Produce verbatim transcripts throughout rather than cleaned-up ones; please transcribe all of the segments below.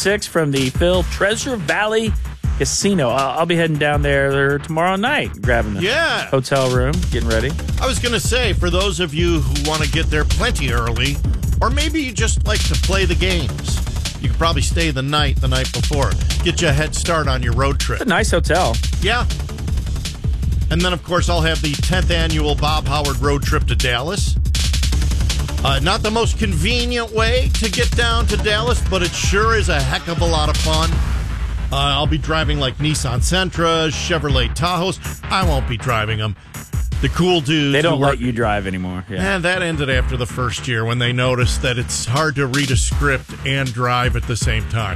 six from the Phil Treasure Valley Casino. I'll, I'll be heading down there tomorrow night, grabbing the yeah. hotel room, getting ready. I was going to say, for those of you who want to get there plenty early, or maybe you just like to play the games, you could probably stay the night the night before. Get you a head start on your road trip. It's a nice hotel. Yeah. And then, of course, I'll have the tenth annual Bob Howard road trip to Dallas. Uh, not the most convenient way to get down to Dallas, but it sure is a heck of a lot of fun. Uh, I'll be driving like Nissan Sentras, Chevrolet Tahoes. I won't be driving them. The cool dudes. They don't let you drive anymore. Yeah. And that ended after the first year when they noticed that it's hard to read a script and drive at the same time.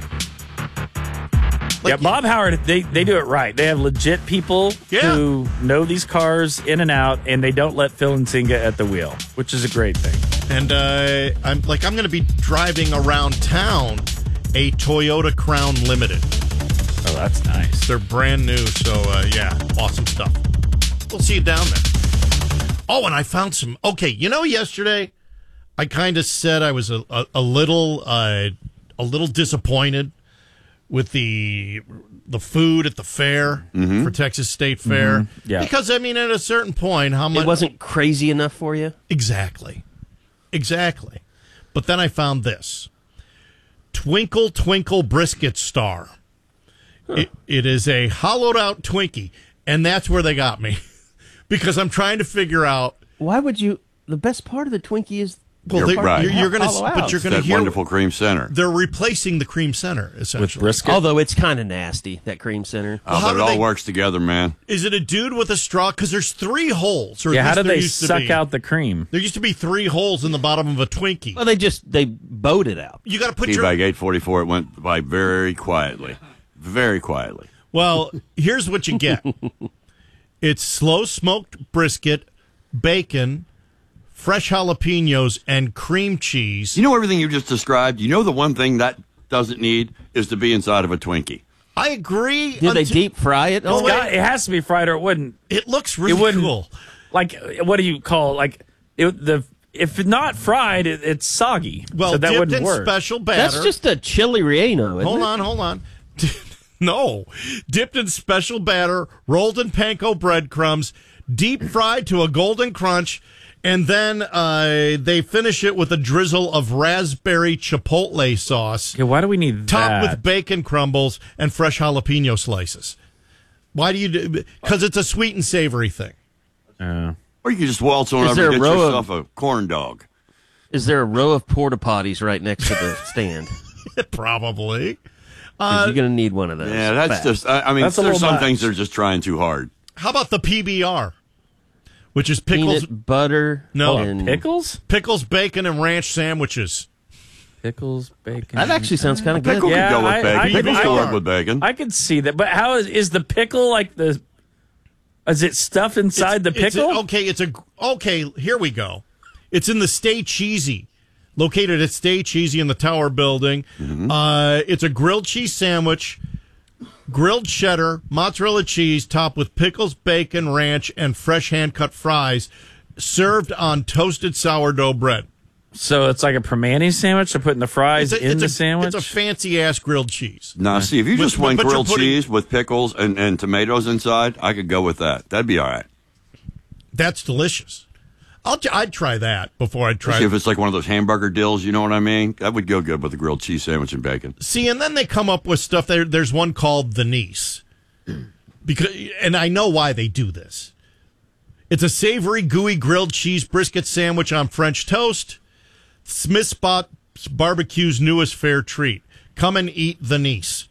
Like, yeah, Bob Howard, they, they do it right. They have legit people yeah. who know these cars in and out, and they don't let Phil Nzinga at the wheel, which is a great thing. And uh, I'm like, I'm going to be driving around town a Toyota Crown Limited. Oh, that's nice. They're brand new, so uh, yeah, awesome stuff. We'll see you down there. Oh, and I found some. Okay, you know, yesterday I kind of said I was a a, a little uh, a little disappointed with the the food at the fair mm-hmm. for Texas State Fair. Mm-hmm. Yeah, because I mean, at a certain point, how much it wasn't crazy enough for you? Exactly, exactly. But then I found this Twinkle Twinkle Brisket Star. Huh. It, it is a hollowed out Twinkie, and that's where they got me. Because I'm trying to figure out why would you. The best part of the Twinkie is well, you're, they, right. you're, you're going to, but you're going to that hear wonderful cream center. They're replacing the cream center essentially with brisket. Although it's kind of nasty, that cream center. Oh, well, but it all they, works together, man. Is it a dude with a straw? Because there's three holes. Or yeah, how do they suck be. out the cream? There used to be three holes in the bottom of a Twinkie. Well, they just they bowed it out. You got to put T-Bag your eight forty-four. It went by very quietly, very quietly. Well, here's what you get. It's slow smoked brisket, bacon, fresh jalapenos, and cream cheese. You know everything you just described? You know the one thing that doesn't need is to be inside of a Twinkie. I agree. Did they deep fry it? Oh, got, it has to be fried or it wouldn't. It looks really it wouldn't, cool. Like, what do you call like it, the if not fried, it, it's soggy. Well, so that dipped wouldn't in work. special batter. That's just a chili relleno, isn't Hold it? on, hold on. No. Dipped in special batter, rolled in panko breadcrumbs, deep fried to a golden crunch, and then uh, they finish it with a drizzle of raspberry chipotle sauce. Yeah, why do we need topped that? with bacon crumbles and fresh jalapeno slices. Why do you do? Because it's a sweet and savory thing. Uh, or you can just waltz on Is over there and a get row yourself of- a corn dog. Is there a row of porta potties right next to the stand? Probably. Uh, you're going to need one of those. Yeah, that's Fast. just, I, I mean, That's a there's little some much. things they're just trying too hard. How about the P B R? Which is pickles, peanut butter. No. and pickles, pickles, bacon, and ranch sandwiches. pickles, bacon. That actually sounds kind of good. Pickle Yeah, could go with I- bacon. I- Pickles I- could I- work with bacon. I could see that, but how is is the pickle like the? Is it stuff inside It's- the it's a- pickle? okay, it's a okay. Here we go. It's in the Stay Cheesy, located at Stay Cheesy in the Tower Building. Mm-hmm. Uh, it's a grilled cheese sandwich, grilled cheddar, mozzarella cheese, topped with pickles, bacon, ranch, and fresh hand-cut fries, served on toasted sourdough bread. So it's like a Permane sandwich. They're putting the fries It's a, in it's the a, sandwich. It's a fancy-ass grilled cheese. Now, see, if you With- just went but you're grilled putting- cheese with pickles and, and tomatoes inside, I could go with that. That'd be all right. That's delicious. I'll, I'd try that before I'd try. Especially if it's like one of those hamburger dills, you know what I mean? That would go good with a grilled cheese sandwich and bacon. See, and then they come up with stuff. There, there's one called the Niece, because, and I know why they do this. It's a savory, gooey grilled cheese brisket sandwich on French toast. Smith Spot Barbecue's newest fair treat. Come and eat the Niece.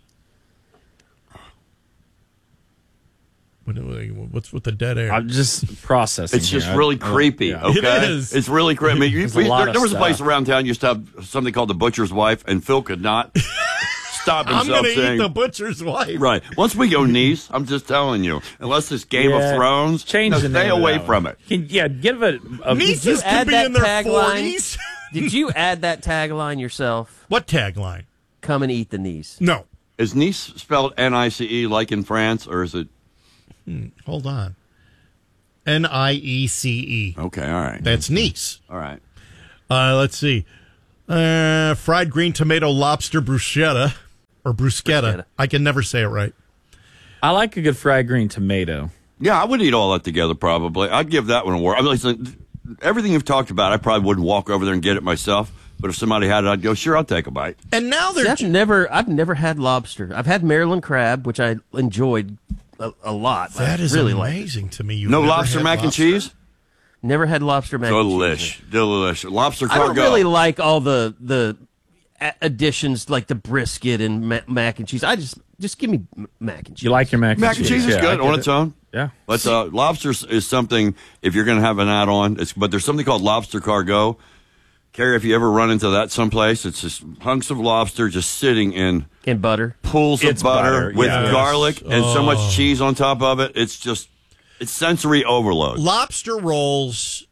What- What's with the dead air? I'm just processing. It's just here. really I- creepy, yeah. okay? It is. It's really creepy. I mean, you- There's a we- lot there, of there was a place stuff. around town used to have something called the Butcher's Wife, and Phil could not stop I'm himself going to eat saying... the butcher's wife. Right. Once we go Nice, I'm just telling you, unless it's Game Yeah, of Thrones, change no, the stay name of away that from one. it. Can, yeah, give it. A, Nieces add could be that in their tagline? forties. Did you add that tagline yourself? What tagline? Come and eat the Nice. No. Is Nice spelled N I C E like in France, or is it... Hold on. N I E C E. Okay, all right. That's Nice. All right. Uh, let's see. Uh, fried green tomato lobster bruschetta. or bruschetta. Bruschetta. I can never say it right. I like a good fried green tomato. Yeah, I would eat all that together probably. I'd give that one a whirl. I mean, listen, everything you've talked about, I probably wouldn't walk over there and get it myself. But if somebody had it, I'd go, sure, I'll take a bite. And now See, they're I've never, I've never had lobster. I've had Maryland crab, which I enjoyed a, a lot. that I is really liked it. amazing to me. You've No never lobster had mac and lobster? cheese? Never had lobster mac and cheese. Delish. Delish. Lobster I don't cargo. really like all the the a- additions like the brisket and ma- mac and cheese. I just just give me m- mac and cheese. You like your mac and Mac cheese? and cheese is Yeah, I good get on it. its own. Yeah. But uh, lobster is something, if you're going to have an add-on, it's, but there's something called lobster cargo. Carrie, if you ever run into that someplace, it's just hunks of lobster just sitting in and butter. pools It's of butter, butter, with yes. garlic and so Oh. much cheese on top of it. It's just, it's sensory overload. Lobster rolls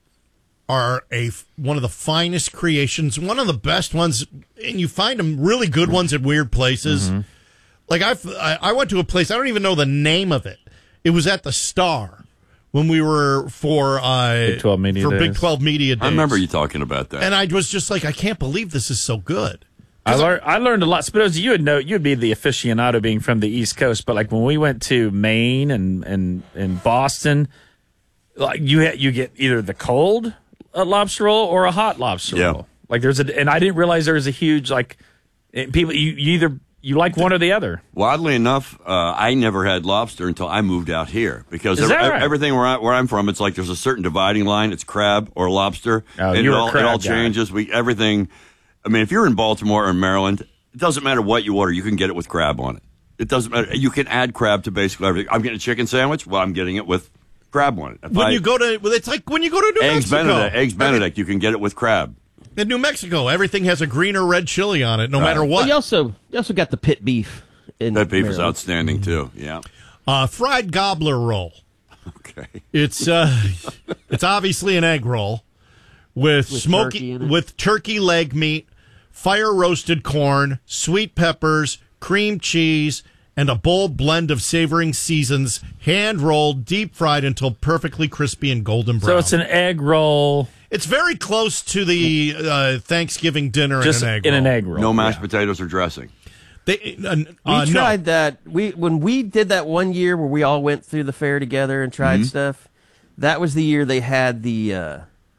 are a one of the finest creations, one of the best ones, and you find them really good ones at weird places. Mm-hmm. Like I've, I, I went to a place, I don't even know the name of it. It was at the Star when we were for uh, Big twelve Media for Big Days. twelve Media Days. I remember you talking about that. and I was just like, I can't believe this is so good. I learned I learned a lot. Spinoza, you would know you'd be the aficionado being from the East Coast, but like when we went to Maine and and, and Boston, like you had, you get either the cold uh, lobster roll or a hot lobster Yeah. roll. Like there's a and I didn't realize there was a huge like eh, people you, you either you like one or the other. Well, oddly enough, uh, I never had lobster until I moved out here because Is ev- that right? everything where, I, where I'm from, it's like there's a certain dividing line. It's crab or lobster. Oh, and you're it a all, crab it all guy. changes. We everything. I mean, if you're in Baltimore or Maryland, it doesn't matter what you order. You can get it with crab on it. It doesn't matter. You can add crab to basically everything. I'm getting a chicken sandwich. Well, I'm getting it with crab on it. If When I- you go to, well, it's like when you go to New eggs Mexico. Benedict, eggs Benedict, you can get it with crab. In New Mexico, everything has a green or red chili on it, no matter Well, what. you also you also got the pit beef. In That beef is Maryland. outstanding too. Yeah. Uh, fried gobbler roll. Okay. It's uh, it's obviously an egg roll with, With smoky turkey in it? with turkey leg meat, fire roasted corn, sweet peppers, cream cheese, and a bold blend of savoring seasons, hand rolled, deep fried until perfectly crispy and golden brown. So it's an egg roll It's very close to the uh, Thanksgiving dinner just in an egg in roll. an egg roll. No mashed potatoes or dressing. They, uh, We uh, no. tried that. We when we did that one year where we all went through the fair together and tried Mm-hmm. stuff. That was the year they had the uh,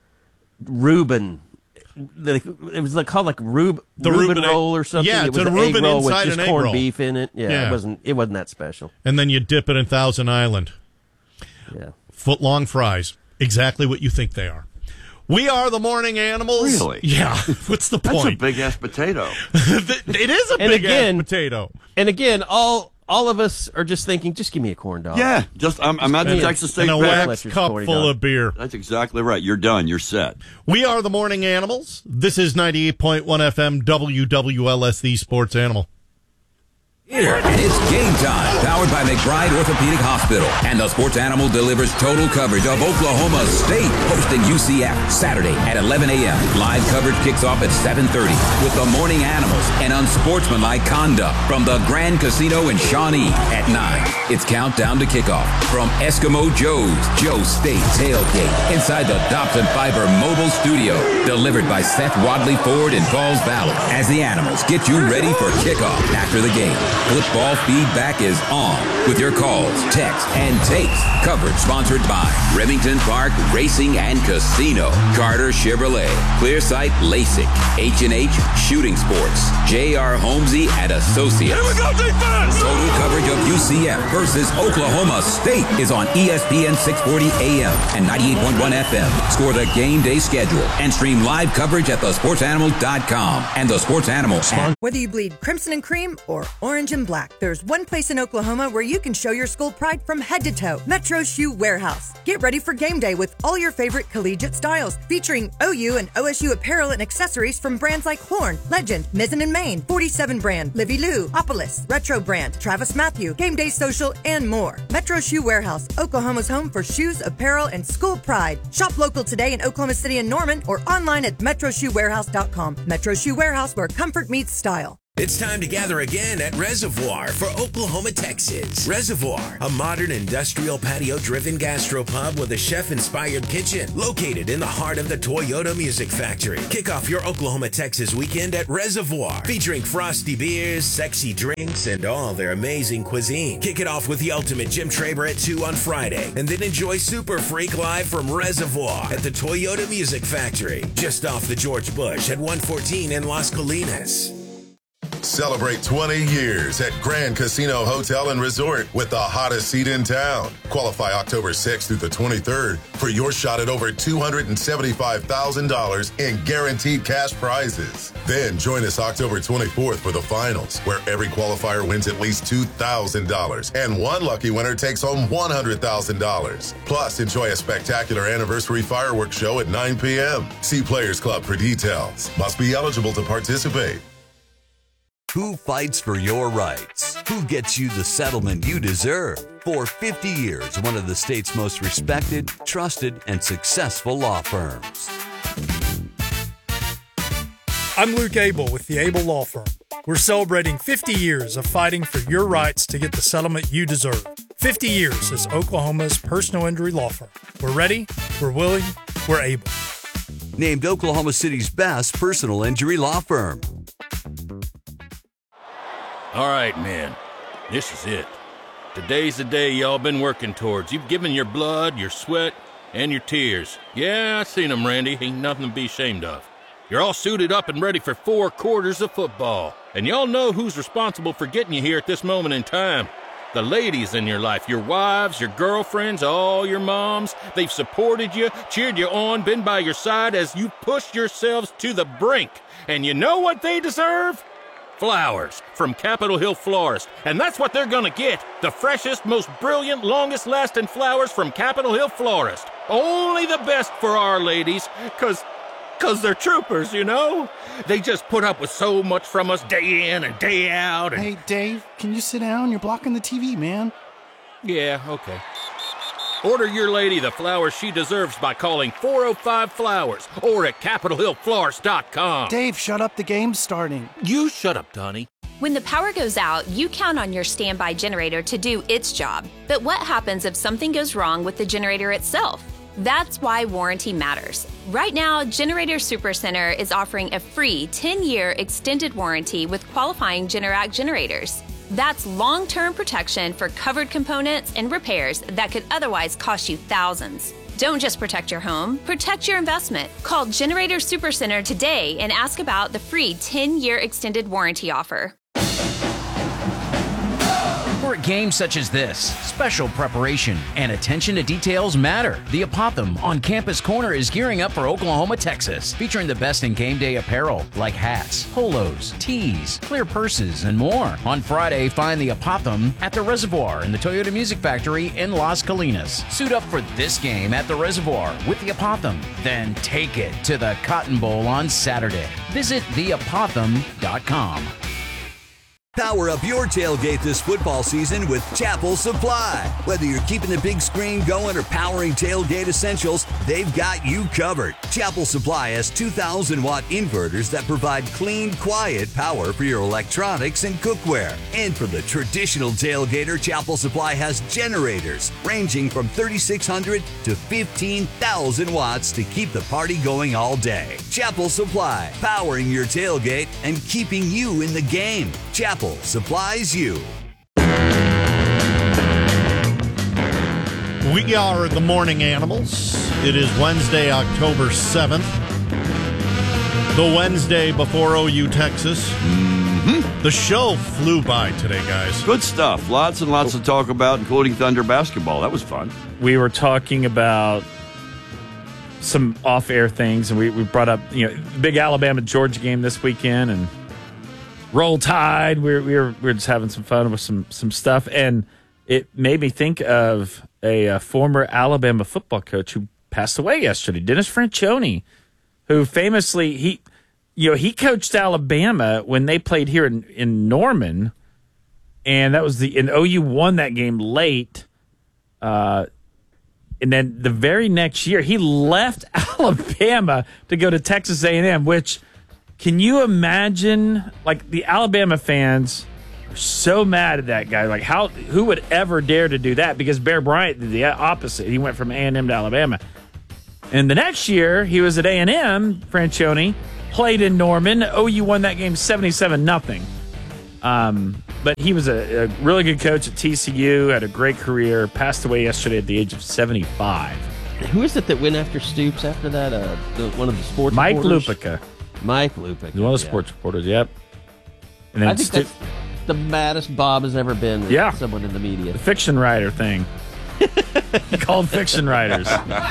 Reuben. The, it was like called like Reuben, The Reuben Reuben egg- roll or something. yeah, it it's was a an Reuben egg roll with inside just an egg corned roll. beef in it. Yeah, Yeah. it wasn't. It wasn't that special. And then you dip it in Thousand Island. Yeah. Foot long fries. Exactly what you think they are. We are the morning animals. Really? Yeah. What's the That's a point? big ass potato. It is a And big again- ass potato. And again, all all of us are just thinking, just give me a corn dog. Yeah, just I'm, I'm at the And- Texas State And a Fair. wax Fletcher's cup corny full dog. of beer. That's exactly right. You're done. You're set. We are the morning animals. This is ninety-eight point one F M W W L S, the sports animal. Here, and it's game time, powered by McBride Orthopedic Hospital. And the Sports Animal delivers total coverage of Oklahoma State, hosting U C F Saturday at eleven a.m. Live coverage kicks off at seven thirty with the Morning Animals and unsportsmanlike conduct from the Grand Casino in Shawnee at nine. It's countdown to kickoff from Eskimo Joe's, Joe State Tailgate, inside the Dobson Fiber Mobile Studio, delivered by Seth Wadley Ford in Falls Valley, as the Animals get you ready for kickoff after the game. Football feedback is on with your calls, texts, and takes. Coverage sponsored by Remington Park Racing and Casino, Carter Chevrolet, Clearsight LASIK, H and H Shooting Sports, J R Holmesy and Associates. Here we go, defense! Total coverage of U C F versus Oklahoma State is on E S P N six forty A M and ninety-eight point one F M. Score the game day schedule and stream live coverage at the sports animal dot com and the Sports Animal app. Whether you bleed crimson and cream or orange and black, there's one place in Oklahoma where you can show your school pride from head to toe. Metro Shoe Warehouse. Get ready for game day with all your favorite collegiate styles, featuring O U and O S U apparel and accessories from brands like Horn, Legend, Mizzen and Main, forty-seven brand, Livy Lou, Opolis, Retro brand, Travis Matthew, Game Day Social, and more. Metro Shoe Warehouse, Oklahoma's home for shoes, apparel, and school pride. Shop local today in Oklahoma City and Norman or online at metro shoe warehouse dot com. Metro Shoe Warehouse, where comfort meets style. It's time to gather again at Reservoir for Oklahoma, Texas. Reservoir, a modern industrial patio-driven gastropub with a chef-inspired kitchen located in the heart of the Toyota Music Factory. Kick off your Oklahoma, Texas weekend at Reservoir, featuring frosty beers, sexy drinks, and all their amazing cuisine. Kick it off with the ultimate Jim Traber at two on Friday, and then enjoy Super Freak live from Reservoir at the Toyota Music Factory, just off the George Bush at one fourteen in Las Colinas. Celebrate twenty years at Grand Casino Hotel and Resort with the hottest seat in town. Qualify October sixth through the twenty-third for your shot at over two hundred seventy-five thousand dollars in guaranteed cash prizes. Then join us October twenty-fourth for the finals, where every qualifier wins at least two thousand dollars and one lucky winner takes home one hundred thousand dollars. Plus, enjoy a spectacular anniversary fireworks show at nine p.m. See Players Club for details. Must be eligible to participate. Who fights for your rights? Who gets you the settlement you deserve? For fifty years, one of the state's most respected, trusted, and successful law firms. I'm Luke Abel with the Abel Law Firm. We're celebrating fifty years of fighting for your rights to get the settlement you deserve. fifty years as Oklahoma's personal injury law firm. We're ready, we're willing, we're able. Named Oklahoma City's best personal injury law firm. All right, men, this is it. Today's the day y'all been working towards. You've given your blood, your sweat, and your tears. Yeah, I seen them, Randy. Ain't nothing to be ashamed of. You're all suited up and ready for four quarters of football. And y'all know who's responsible for getting you here at this moment in time. The ladies in your life, your wives, your girlfriends, all your moms. They've supported you, cheered you on, been by your side as you pushed yourselves to the brink. And you know what they deserve? Flowers from Capitol Hill Florist. And that's what they're gonna get. The freshest, most brilliant, longest-lasting flowers from Capitol Hill Florist. Only the best for our ladies, cause, cause they're troopers, you know? They just put up with so much from us day in and day out. And... Hey, Dave, can you sit down? You're blocking the T V, man. Yeah, okay. Order your lady the flowers she deserves by calling four oh five flowers or at capitol hill florist dot com. Dave, shut up. The game's starting. You shut up, Donnie. When the power goes out, you count on your standby generator to do its job. But what happens if something goes wrong with the generator itself? That's why warranty matters. Right now, Generator Supercenter is offering a free ten-year extended warranty with qualifying Generac generators. That's long-term protection for covered components and repairs that could otherwise cost you thousands. Don't just protect your home, protect your investment. Call Generator Supercenter today and ask about the free ten-year extended warranty offer. For a game such as this, special preparation and attention to details matter. The Apothem on Campus Corner is gearing up for Oklahoma, Texas, featuring the best in game day apparel like hats, polos, tees, clear purses, and more. On Friday, find the Apothem at the Reservoir in the Toyota Music Factory in Las Colinas. Suit up for this game at the Reservoir with the Apothem. Then take it to the Cotton Bowl on Saturday. Visit the apothem dot com. Power up your tailgate this football season with Chapel Supply. Whether you're keeping the big screen going or powering tailgate essentials, they've got you covered. Chapel Supply has two thousand watt inverters that provide clean, quiet power for your electronics and cookware. And for the traditional tailgater, Chapel Supply has generators ranging from thirty-six hundred to fifteen thousand watts to keep the party going all day. Chapel Supply, powering your tailgate and keeping you in the game. Chapel supplies you. We are the Morning Animals. It is Wednesday, October seventh. The Wednesday before O U Texas. Mm-hmm. The show flew by today, guys. Good stuff. Lots and lots to talk about, including Thunder basketball. That was fun. We were talking about some off-air things, and we, we brought up, you know, the big Alabama-Georgia game this weekend, and Roll Tide. We were, we were we were just having some fun with some some stuff, and it made me think of a, a former Alabama football coach who passed away yesterday, Dennis Franchione, who famously he you know he coached Alabama when they played here in, in Norman, and that was the and O U won that game late, uh, and then the very next year he left Alabama to go to Texas A and M, which Can you imagine, like, the Alabama fans are so mad at that guy. Like, how? Who would ever dare to do that? Because Bear Bryant did the opposite. He went from A and M to Alabama. And the next year, he was at A and M, Franchione, played in Norman. O U won that game seventy-seven nothing. Um, but he was a, a really good coach at T C U, had a great career, passed away yesterday at the age of seventy-five. Who is it that went after Stoops after that? Uh, the, one of the sports Mike reporters? Lupica. Mike Lupica. He's one of the yeah. sports reporters, yep. And then I think Stu- that's the maddest Bob has ever been with Yeah. someone in the media. the fiction writer thing. Called fiction writers.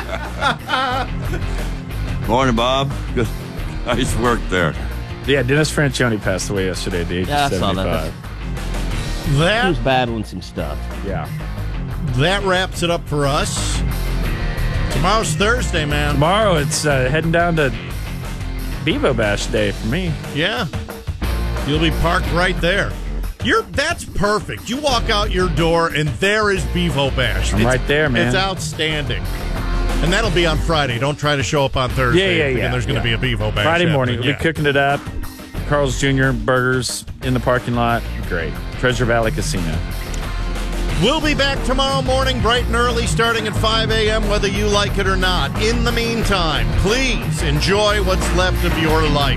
Morning, Bob. Good. Nice work there. Yeah, Dennis Franchione passed away yesterday at the age Yeah, I of saw that. seventy-five. He That was battling some stuff. Yeah. that wraps it up for us. Tomorrow's Thursday, man. Tomorrow it's uh, heading down to Bevo Bash Day for me. Yeah. You'll be parked right there. You're that's perfect. You walk out your door and there is Bevo Bash. I'm right there, man. It's outstanding. And that'll be on Friday. Don't try to show up on Thursday. Yeah, yeah, thinking yeah. There's going to yeah. be a Bevo Bash. Friday morning, happening. we'll be cooking it up. Carl's Junior burgers in the parking lot. Great. Treasure Valley Casino. We'll be back tomorrow morning, bright and early, starting at five a.m., whether you like it or not. In the meantime, please enjoy what's left of your life.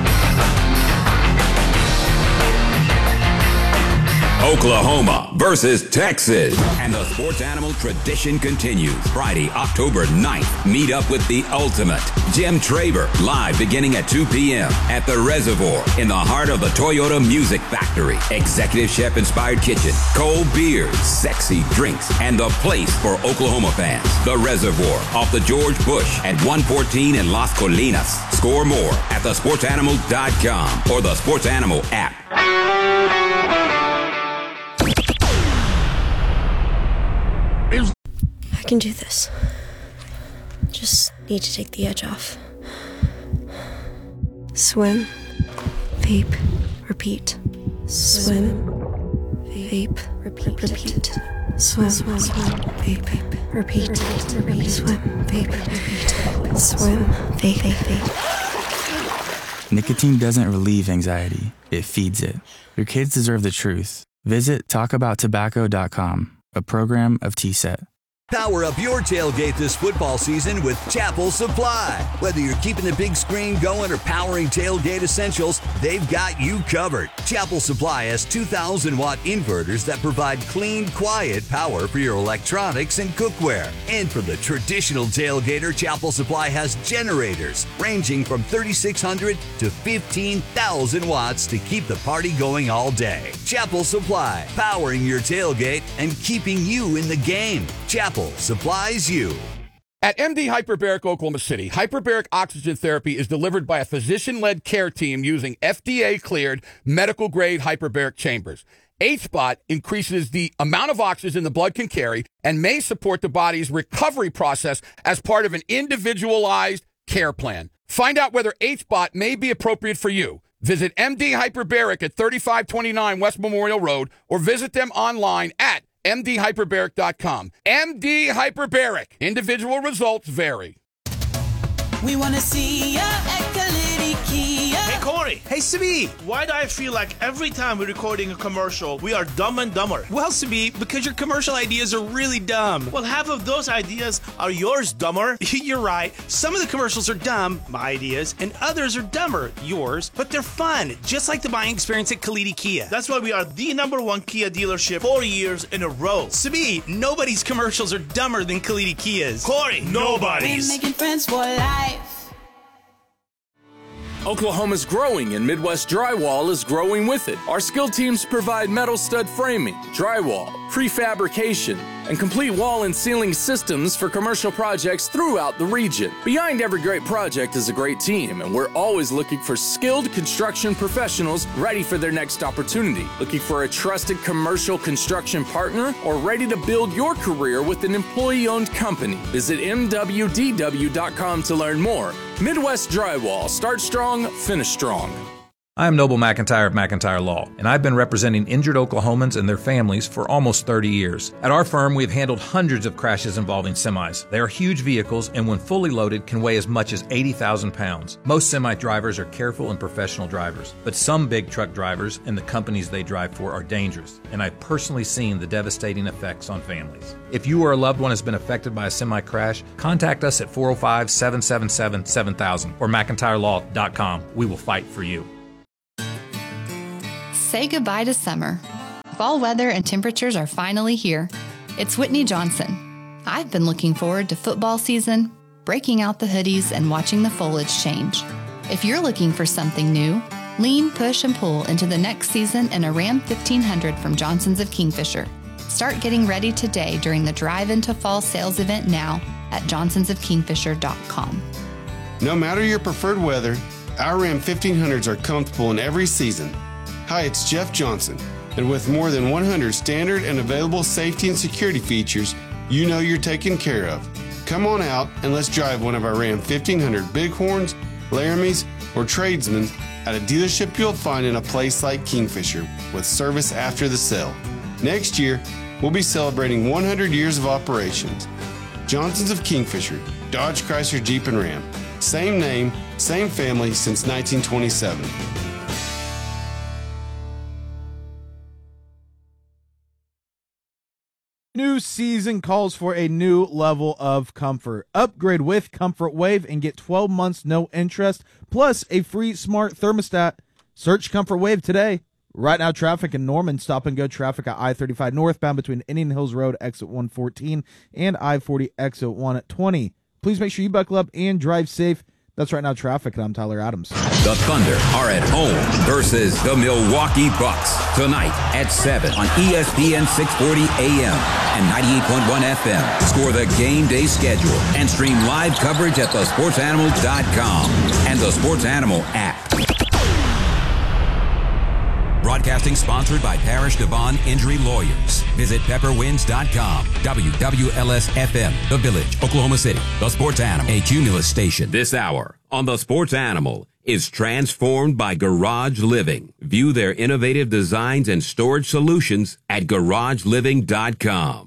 Oklahoma versus Texas. And the sports animal tradition continues. Friday, October ninth, meet up with the ultimate Jim Traber, live beginning at two p.m. at the Reservoir in the heart of the Toyota Music Factory. Executive chef inspired kitchen, cold beers, sexy drinks, and the place for Oklahoma fans. The Reservoir off the George Bush at one fourteen in Las Colinas. Score more at the sports animal dot com or the Sports Animal app. I can do this. Just need to take the edge off. Swim, vape, repeat. Swim, vape, repeat, repeat. Swim, swim, vape, vape, repeat, repeat. Swim, vape, repeat. Swim, vape, vape, vape. Nicotine doesn't relieve anxiety, it feeds it. Your kids deserve the truth. Visit talk about tobacco dot com, a program of T S E T. Power up your tailgate this football season with Chapel Supply. Whether you're keeping the big screen going or powering tailgate essentials, they've got you covered. Chapel Supply has two thousand watt inverters that provide clean, quiet power for your electronics and cookware. And for the traditional tailgater, Chapel Supply has generators ranging from thirty-six hundred to fifteen thousand watts to keep the party going all day. Chapel Supply, powering your tailgate and keeping you in the game. Chapel supplies you. At M D Hyperbaric Oklahoma City, hyperbaric oxygen therapy is delivered by a physician-led care team using F D A-cleared medical-grade hyperbaric chambers. H spot increases the amount of oxygen the blood can carry and may support the body's recovery process as part of an individualized care plan. Find out whether H spot may be appropriate for you. Visit M D Hyperbaric at thirty-five twenty-nine West Memorial Road or visit them online at M D hyperbaric dot com. M D Hyperbaric. Individual results vary. We want to see ya at Kalidi Kia. Hey, Corey. Hey, Sabi. Why do I feel like every time we're recording a commercial, we are dumb and dumber? Well, Sabi, because your commercial ideas are really dumb. Well, half of those ideas are yours, dumber. You're right. Some of the commercials are dumb, my ideas, and others are dumber, yours, but they're fun, just like the buying experience at Kalidi Kia. That's why we are the number one Kia dealership four years in a row. Sabi, nobody's commercials are dumber than Kalidi Kia's. Corey, nobody's. We're making friends for life. Oklahoma's growing and Midwest Drywall is growing with it. Our skilled teams provide metal stud framing, drywall, prefabrication, and complete wall and ceiling systems for commercial projects throughout the region. Behind every great project is a great team, and we're always looking for skilled construction professionals ready for their next opportunity. Looking for a trusted commercial construction partner or ready to build your career with an employee-owned company? Visit M W D W dot com to learn more. Midwest Drywall. Start strong, finish strong. I am Noble McIntyre of McIntyre Law, and I've been representing injured Oklahomans and their families for almost thirty years. At our firm, we have handled hundreds of crashes involving semis. They are huge vehicles and when fully loaded can weigh as much as eighty thousand pounds. Most semi drivers are careful and professional drivers, but some big truck drivers and the companies they drive for are dangerous, and I've personally seen the devastating effects on families. If you or a loved one has been affected by a semi crash, contact us at four oh five, seven seven seven, seven thousand or McIntyre Law dot com. We will fight for you. Say goodbye to summer. Fall weather and temperatures are finally here. It's Whitney Johnson. I've been looking forward to football season, breaking out the hoodies, and watching the foliage change. If you're looking for something new, lean, push, and pull into the next season in a Ram fifteen hundred from Johnson's of Kingfisher. Start getting ready today during the Drive Into Fall sales event now at johnsons of kingfisher dot com. No matter your preferred weather, our Ram fifteen hundreds are comfortable in every season. Hi, it's Jeff Johnson, and with more than one hundred standard and available safety and security features, you know you're taken care of. Come on out and let's drive one of our Ram fifteen hundred Bighorns, Laramies, or Tradesmen at a dealership you'll find in a place like Kingfisher with service after the sale. Next year, we'll be celebrating one hundred years of operations. Johnson's of Kingfisher, Dodge, Chrysler, Jeep, and Ram. Same name, same family since nineteen twenty-seven. New season calls for a new level of comfort. Upgrade with Comfort Wave and get twelve months no interest, plus a free smart thermostat. Search Comfort Wave today. Right now, traffic in Norman, stop and go traffic at I thirty-five northbound between Indian Hills Road, exit one fourteen, and I forty, exit one twenty. Please make sure you buckle up and drive safe. That's Right Now Traffic, and I'm Tyler Adams. The Thunder are at home versus the Milwaukee Bucks tonight at seven on E S P N six forty A M and ninety-eight point one F M. Score the game day schedule and stream live coverage at the sports animal dot com and the Sports Animal app. Broadcasting sponsored by Parish Devon Injury Lawyers. Visit pepper winds dot com. W W L S F M, The Village, Oklahoma City. The Sports Animal, a Cumulus station. This hour on The Sports Animal is transformed by Garage Living. View their innovative designs and storage solutions at garage living dot com.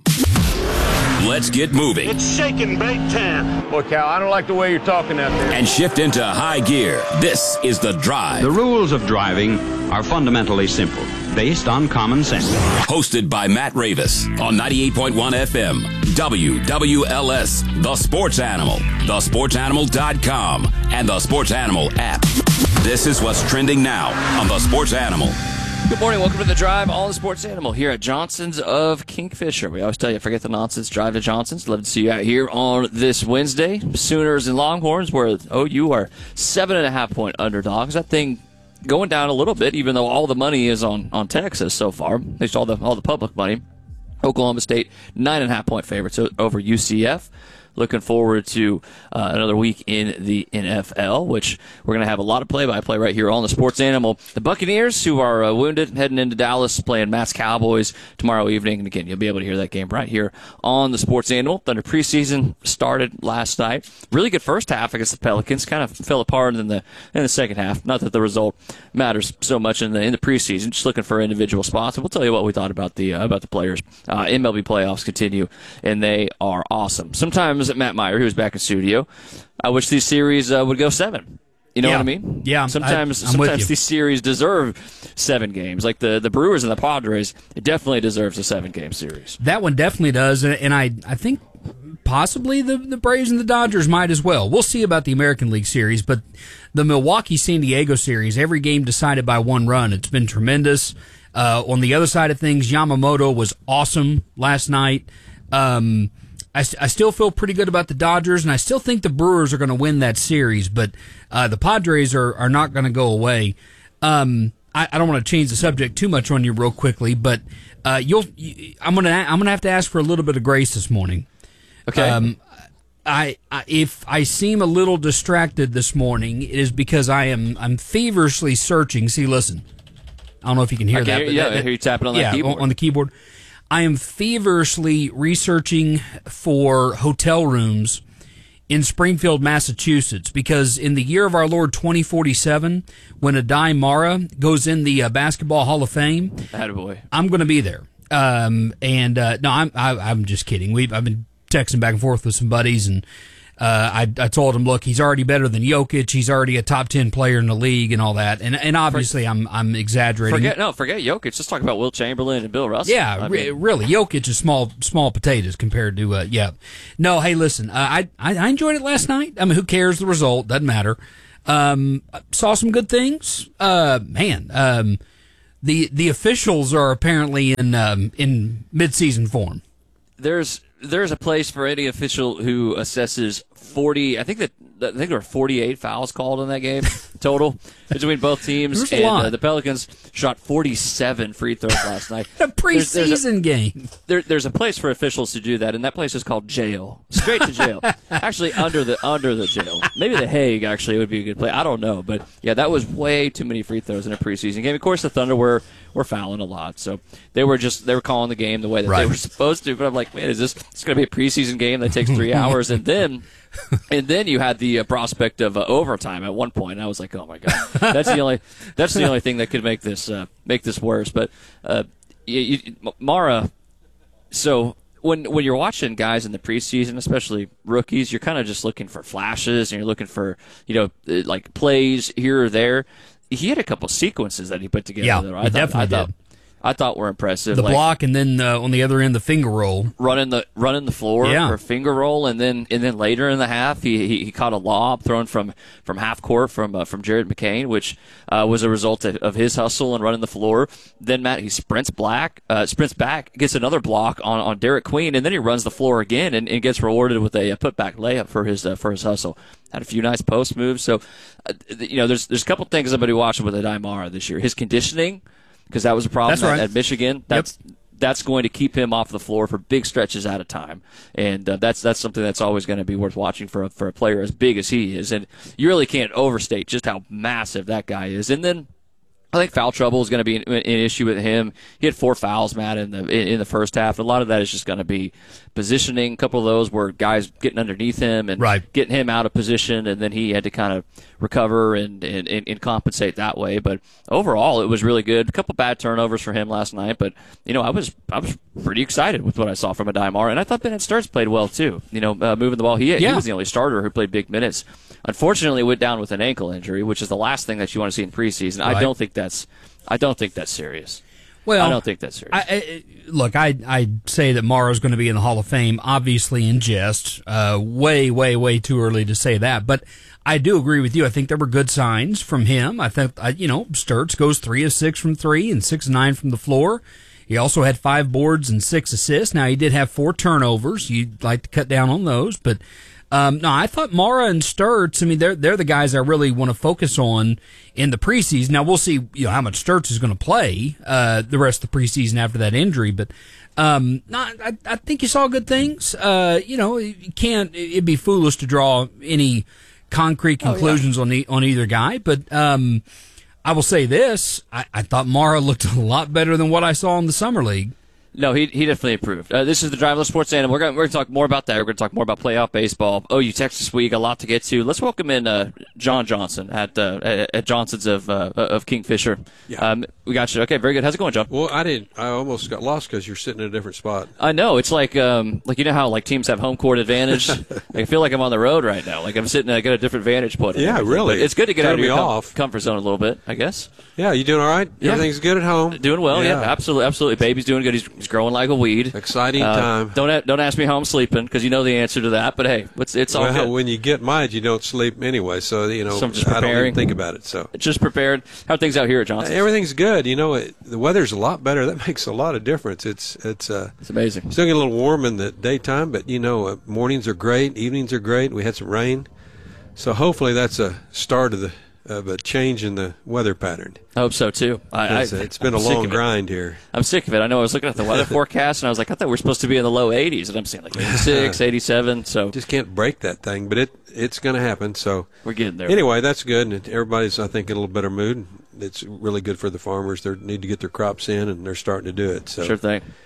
Let's get moving. It's shaking big time. Boy, Cal, I don't like the way you're talking out there. And shift into high gear. This is The Drive. The rules of driving are fundamentally simple, based on common sense. Hosted by Matt Ravis on ninety-eight point one F M. W W L S, The Sports Animal, the sports animal dot com, and the Sports Animal app. This is what's trending now on The Sports Animal. Good morning. Welcome to The Drive on the Sports Animal here at Johnson's of Kingfisher. We always tell you, forget the nonsense, drive to Johnson's. Love to see you out here on this Wednesday. Sooners and Longhorns, where O U are seven and a half point underdogs. That thing going down a little bit, even though all the money is on, on Texas so far, at least all the all the public money. Oklahoma State, nine and a half point favorites over U C F. Looking forward to uh, another week in the N F L, which we're going to have a lot of play-by-play right here on the Sports Animal. The Buccaneers, who are uh, wounded, heading into Dallas, playing Matt's Cowboys tomorrow evening. And again, you'll be able to hear that game right here on the Sports Animal. Thunder preseason started last night. Really good first half against the Pelicans. Kind of fell apart in the in the second half. Not that the result matters so much in the in the preseason. Just looking for individual spots. And we'll tell you what we thought about the uh, about the players. Uh, M L B playoffs continue, and they are awesome. Sometimes Matt Meyer, who was back in studio, I wish these series uh, would go seven. You know yeah. what I mean? Yeah. Sometimes, I, sometimes these series deserve seven games. Like the, the Brewers and the Padres, it definitely deserves a seven game series. That one definitely does, and I I think possibly the the Braves and the Dodgers might as well. We'll see about the American League Series, but the Milwaukee-San Diego Series, every game decided by one run. It's been tremendous. Uh, on the other side of things, Yamamoto was awesome last night. Um, I, I still feel pretty good about the Dodgers, and I still think the Brewers are going to win that series, but uh, the Padres are, are not going to go away. Um, I, I don't want to change the subject too much on you real quickly, but uh, you'll I'm going to I'm going to have to ask for a little bit of grace this morning. Okay. Um, I, I if I seem a little distracted this morning, it is because I am I'm feverishly searching. See, listen, I don't know if you can hear I can that. Hear, yeah, that, I hear you tapping on yeah, that keyboard. on the keyboard. I am feverishly researching for hotel rooms in Springfield, Massachusetts, because in the year of our Lord twenty forty-seven, when Adai Mara goes in the uh, Basketball Hall of Fame, attaboy, I'm going to be there. Um, and uh, no, I'm I, I'm just kidding. We've I've been texting back and forth with some buddies, and uh, I I told him, look, he's already better than Jokic. He's already a top ten player in the league, and all that. And and obviously, I'm I'm exaggerating. Forget no, forget Jokic. Let's talk about Wilt Chamberlain and Bill Russell. Yeah, I re- mean, really, Jokic is small small potatoes compared to uh, yeah. No, hey, listen, uh, I, I I enjoyed it last night. I mean, who cares the result? Doesn't matter. Um, saw some good things. Uh, man, um, the the officials are apparently in um, in midseason form. There's there's a place for any official who assesses forty. I think that I think there were forty-eight fouls called in that game total between both teams. There's a and lot. Uh, the Pelicans shot forty-seven free throws last night. A preseason there's, there's a, game. There, there's a place for officials to do that, and that place is called jail. Straight to jail. Actually, under the under the jail. Maybe the Hague actually would be a good play. I don't know, but yeah, that was way too many free throws in a preseason game. Of course, the Thunder were were fouling a lot, so they were just they were calling the game the way that Right. they were supposed to. But I'm like, man, is this it's going to be a preseason game that takes three hours, and then. And then you had the uh, prospect of uh, overtime at one point. And I was like, "Oh my god, that's the only that's the only thing that could make this uh, make this worse." But uh, you, you, Mara, so when when you're watching guys in the preseason, especially rookies, you're kind of just looking for flashes and you're looking for you know uh, like plays here or there. He had a couple sequences that he put together. Yeah, though. he I thought, definitely I thought, did. I thought were impressive. The like, block, and then uh, on the other end, the finger roll. running the running the floor Yeah. or finger roll, and then and then later in the half, he he, he caught a lob thrown from, from half court from uh, from Jared McCain, which uh, was a result of, of his hustle and running the floor. Then Matt he sprints black uh, sprints back, gets another block on, on Derek Queen, and then he runs the floor again and, and gets rewarded with a, a putback layup for his uh, for his hustle. Had a few nice post moves. So uh, you know, there's there's a couple things I'm going to be watching with Adai Mara this year. His conditioning. Because that was a problem That's at, right. at Michigan. That's that's going to keep him off the floor for big stretches at a time, and uh, that's that's something that's always going to be worth watching for a, for a player as big as he is. And you really can't overstate just how massive that guy is. And then I think foul trouble is going to be an, an issue with him. He had four fouls, Matt, in the in, in the first half. A lot of that is just going to be positioning. A couple of those were guys getting underneath him and Right. getting him out of position, and then he had to kind of recover and, and, and, and compensate that way. But overall, it was really good. A couple bad turnovers for him last night, but you know, I was I was pretty excited with what I saw from Adai Mara, and I thought Bennett Sturts played well too. You know, uh, moving the ball. He Yeah. he was the only starter who played big minutes. Unfortunately, went down with an ankle injury, which is the last thing that you want to see in preseason. I Right. don't think that's I don't think that's serious. Well, I don't think that's serious. I, I, look, I I say that Morrow's going to be in the Hall of Fame, obviously in jest. Uh, way, way, way too early to say that, but I do agree with you. I think there were good signs from him. I think, I, you know, Sturts goes three of six from three and six of nine from the floor. He also had five boards and six assists. Now he did have four turnovers. You'd like to cut down on those, but. Um, no, I thought Mara and Sturts, I mean, they're they're the guys I really want to focus on in the preseason. Now, we'll see you know how much Sturts is going to play uh, the rest of the preseason after that injury, but um, no, I, I think you saw good things. Uh, you know, you can't, it'd be foolish to draw any concrete conclusions oh, yeah. on the, on either guy, but um, I will say this, I, I thought Mara looked a lot better than what I saw in the Summer League. No, he he definitely improved. Uh, this is the Driveless Sports Animal. We're going we're to talk more about that. We're going to talk more about playoff baseball. Oh, you Texas Week, a lot to get to. Let's welcome in uh, John Johnson at uh, at Johnson's of uh, of Kingfisher. Yeah. Um, we got you. Okay, very good. How's it going, John? Well, I didn't. I almost got lost because you're sitting in a different spot. I know. It's like um like you know how like teams have home court advantage. I feel like I'm on the road right now. Like I'm sitting. I got a different vantage point. Yeah, really. But it's good to get Turn out of your me com- off. comfort zone a little bit, I guess. Yeah, you doing all right? Yeah. Everything's good at home? Doing well, yeah. Yeah. absolutely, absolutely. Baby's doing good. He's, he's growing like a weed. Exciting Uh, time. Don't a- don't ask me how I'm sleeping because you know the answer to that. But hey, it's it's all well, good. when you get my age, you don't sleep anyway, so you know So I'm just I don't preparing. even think about it. So Just prepared. How are things out here at Johnson? everything's good. You know, it, the weather's a lot better. That makes a lot of difference. It's it's uh, it's amazing. Still get a little warm in the daytime, but you know, uh, mornings are great, evenings are great. We had some rain, so hopefully that's a start of the of a change in the weather pattern. I hope so too. I, I, It's, uh, it's been I'm a sick long of it. grind here. I'm sick of it. I know I was looking at the weather forecast and I was like, I thought we were supposed to be in the low eighties, and I'm seeing like eighty-six, eighty-seven. So just can't break that thing, but it it's going to happen. So we're getting there. Anyway, that's good, and everybody's I think in a little better mood. It's really good for the farmers. They need to get their crops in, and they're starting to do it. So Sure thing.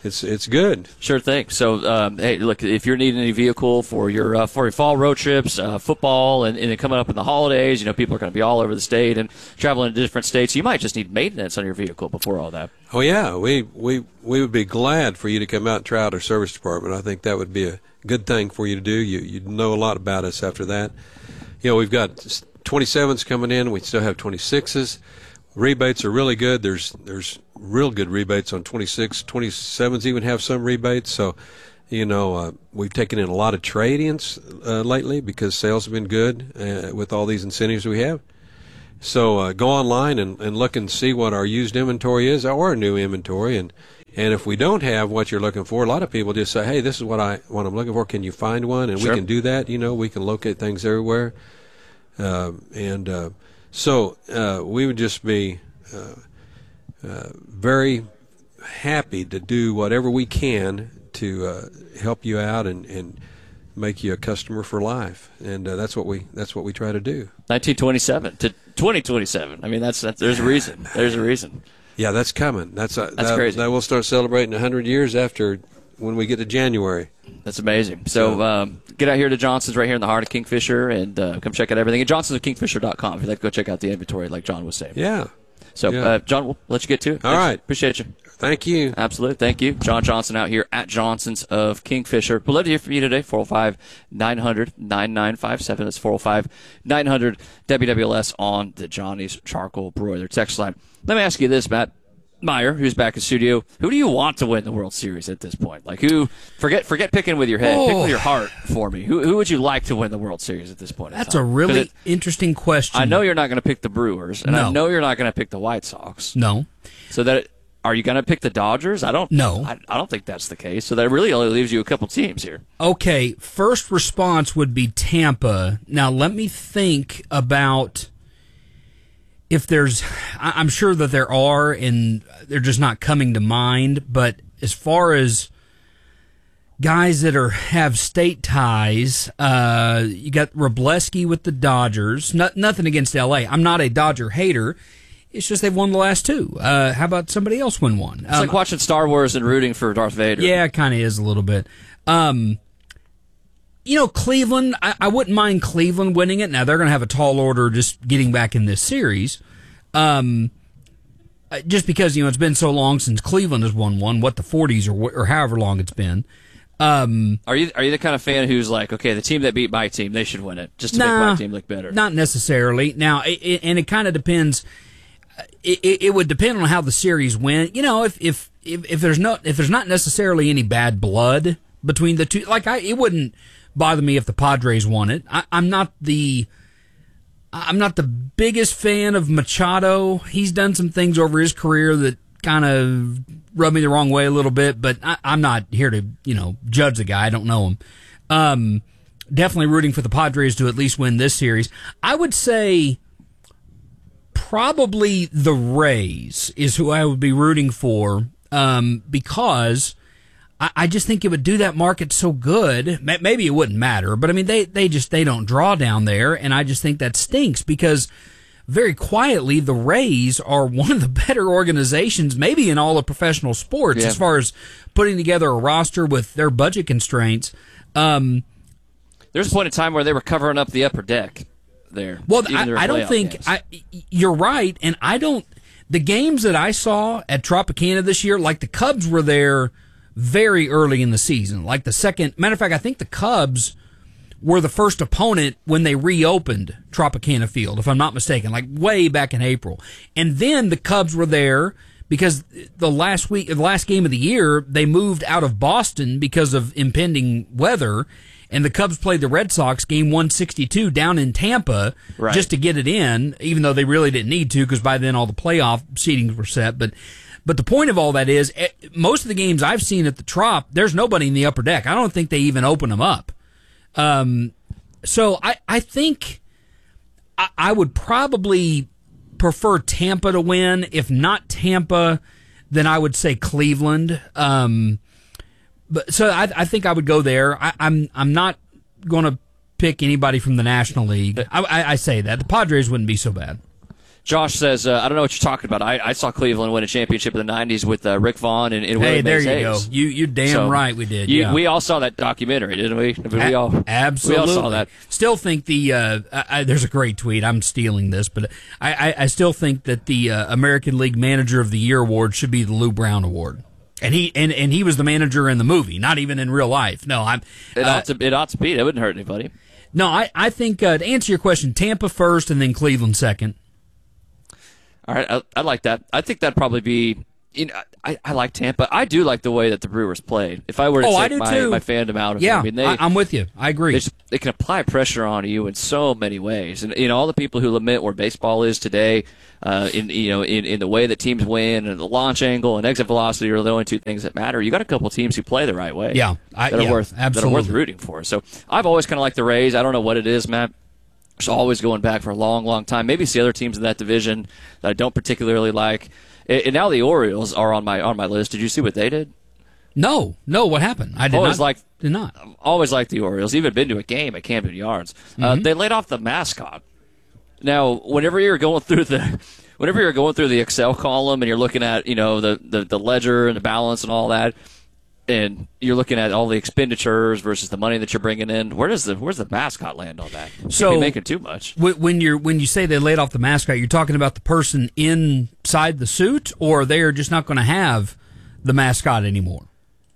It's it's good. Sure thing. So, um, hey, look, if you're needing any vehicle for your uh, for your fall road trips, uh, football, and, and then coming up in the holidays, you know, people are going to be all over the state and traveling to different states. You might just need maintenance on your vehicle before all that. Oh yeah, we we we would be glad for you to come out and try out our service department. I think that would be a good thing for you to do. You you'd know a lot about us after that. You know, we've got twenty-sevens coming in. We still have twenty-sixes. Rebates are really good. There's there's real good rebates on twenty-six, twenty-sevens even have some rebates. So, you know, uh, we've taken in a lot of trade-ins uh, lately because sales have been good uh, with all these incentives we have. So uh, go online and, and look and see what our used inventory is or our new inventory. And, and if we don't have what you're looking for, a lot of people just say, hey, this is what, I, what I'm looking for. Can you find one? And Sure. we can do that. You know, we can locate things everywhere. Uh, and uh, so uh, we would just be uh, uh, very happy to do whatever we can to uh, help you out and, and make you a customer for life. And uh, that's what we that's what we try to do. nineteen twenty-seven to twenty twenty-seven. I mean, that's, that's there's a reason. There's a reason. Yeah, that's coming. That's a, That's that, crazy. That we'll start celebrating one hundred years after when we get to January. That's amazing. So um, get out here to Johnson's right here in the heart of Kingfisher and uh, come check out everything at johnsons of kingfisher dot com if you'd like to go check out the inventory like John was saying. Yeah. So, Yeah. Uh, John, we'll let you get to it. All Thanks. right. Appreciate you. Thank you. Absolutely. Thank you. John Johnson out here at Johnson's of Kingfisher. We'd love to hear from you today. four oh five, nine hundred, nine nine five seven. That's four oh five, nine hundred, W W L S on the Johnny's Charcoal Broiler text line. Let me ask you this, Matt Meyer, who's back in studio. Who do you want to win the World Series at this point? Like, who? Forget forget picking with your head. Oh. Pick with your heart for me. Who who would you like to win the World Series at this point in That's time? a 'Cause really it- interesting question. I know you're not going to pick the Brewers, and No. I know you're not going to pick the White Sox. No. So that are you going to pick the Dodgers? I don't. No. I, I don't think that's the case. So that really only leaves you a couple teams here. Okay, first response would be Tampa. Now, let me think about if there's, I- I'm sure that there are, and they're just not coming to mind, but as far as guys that are have state ties, uh, you got Robleski with the Dodgers. No, nothing against L A. I'm not a Dodger hater. It's just they've won the last two. Uh, how about somebody else win one? It's like watching Star Wars and rooting for Darth Vader. Yeah, it kind of is a little bit. Um, you know, Cleveland, I, I wouldn't mind Cleveland winning it. Now, they're going to have a tall order just getting back in this series. Um, uh, just because, you know, it's been so long since Cleveland has won one, what, the forties or, wh- or however long it's been. Um, Are you are you the kind of fan who's like, okay, the team that beat my team, they should win it, just to Nah, make my team look better? Not necessarily. Now, it, it, and it kind of depends. It, it, it would depend on how the series went. You know, if if if, if there's no if there's not necessarily any bad blood between the two, like I, it wouldn't bother me if the Padres won it. I, I'm not the I'm not the biggest fan of Machado. He's done some things over his career that kind of rub me the wrong way a little bit, but I, I'm not here to, you know, judge the guy. I don't know him. Um, definitely rooting for the Padres to at least win this series. I would say probably the Rays is who I would be rooting for, um, because I, I just think it would do that market so good. Maybe it wouldn't matter, but I mean, they, they just, they don't draw down there, and I just think that stinks because very quietly, the Rays are one of the better organizations, maybe in all of professional sports, Yeah. as far as putting together a roster with their budget constraints. Um, There's a point in time where they were covering up the upper deck there. well, even I, during I don't playoff think games. I, you're right, and I don't. The games that I saw at Tropicana this year, like the Cubs were there very early in the season, like the second. Matter of fact, I think the Cubs were the first opponent when they reopened Tropicana Field, if I'm not mistaken, like way back in April. And then the Cubs were there because the last week, the last game of the year, they moved out of Boston because of impending weather, and the Cubs played the Red Sox game one sixty-two down in Tampa Right. just to get it in, even though they really didn't need to because by then all the playoff seedings were set. But but the point of all that is, eh, most of the games I've seen at the Trop, there's nobody in the upper deck. I don't think they even open them up. Um, so I, I think I, I would probably prefer Tampa to win. If not Tampa, then I would say Cleveland. Um, but so I, I think I would go there. I, I'm I'm not going to pick anybody from the National League. I, I, I say that the Padres wouldn't be so bad. Josh says, uh, I don't know what you're talking about. I, I saw Cleveland win a championship in the nineties with uh, Rick Vaughn and, and Hey, Willie there Mays you Hayes. go. You you damn So, right we did. you- yeah. We all saw that documentary, didn't we? I mean, we all A- absolutely. We all saw that. Still think the uh, I, I, there's a great tweet. I'm stealing this, but I, I, I still think that the uh, American League Manager of the Year award should be the Lou Brown Award. And he and, and he was the manager in the movie, not even in real life. No, I'm. It uh, ought to. It ought to be. It wouldn't hurt anybody. No, I I think uh, to answer your question, Tampa first, and then Cleveland second. All right, I, I like that. I think that'd probably be. You know, I, I like Tampa. I do like the way that the Brewers played. If I were to Oh, I take do my, too. my fandom out of Yeah, it, I mean, they, I- I'm with you. I agree. They, just- they can apply pressure on you in so many ways, and you know all the people who lament where baseball is today, uh, in you know in, in the way that teams win and the launch angle and exit velocity are the only two things that matter. You got a couple teams who play the right way. Yeah, I- that are yeah, worth that are absolutely. worth rooting for. So I've always kind of liked the Rays. I don't know what it is, Matt. It's always going back for a long, long time. Maybe it's the other teams in that division that I don't particularly like. And and now the Orioles are on my on my list. Did you see what they did? No, no. What happened? I did always not. like did not. always liked the Orioles. Even been to a game at Camden Yards. Uh, Mhm. they laid off the mascot. Now, whenever you're going through the whenever you're going through the Excel column and you're looking at you know the the, the ledger and the balance and all that, and you're looking at all the expenditures versus the money that you're bringing in, where does the where's the mascot land on that? You So can't be making too much. Wh- When you're when you say they laid off the mascot, you're talking about the person inside the suit, or they are just not going to have the mascot anymore.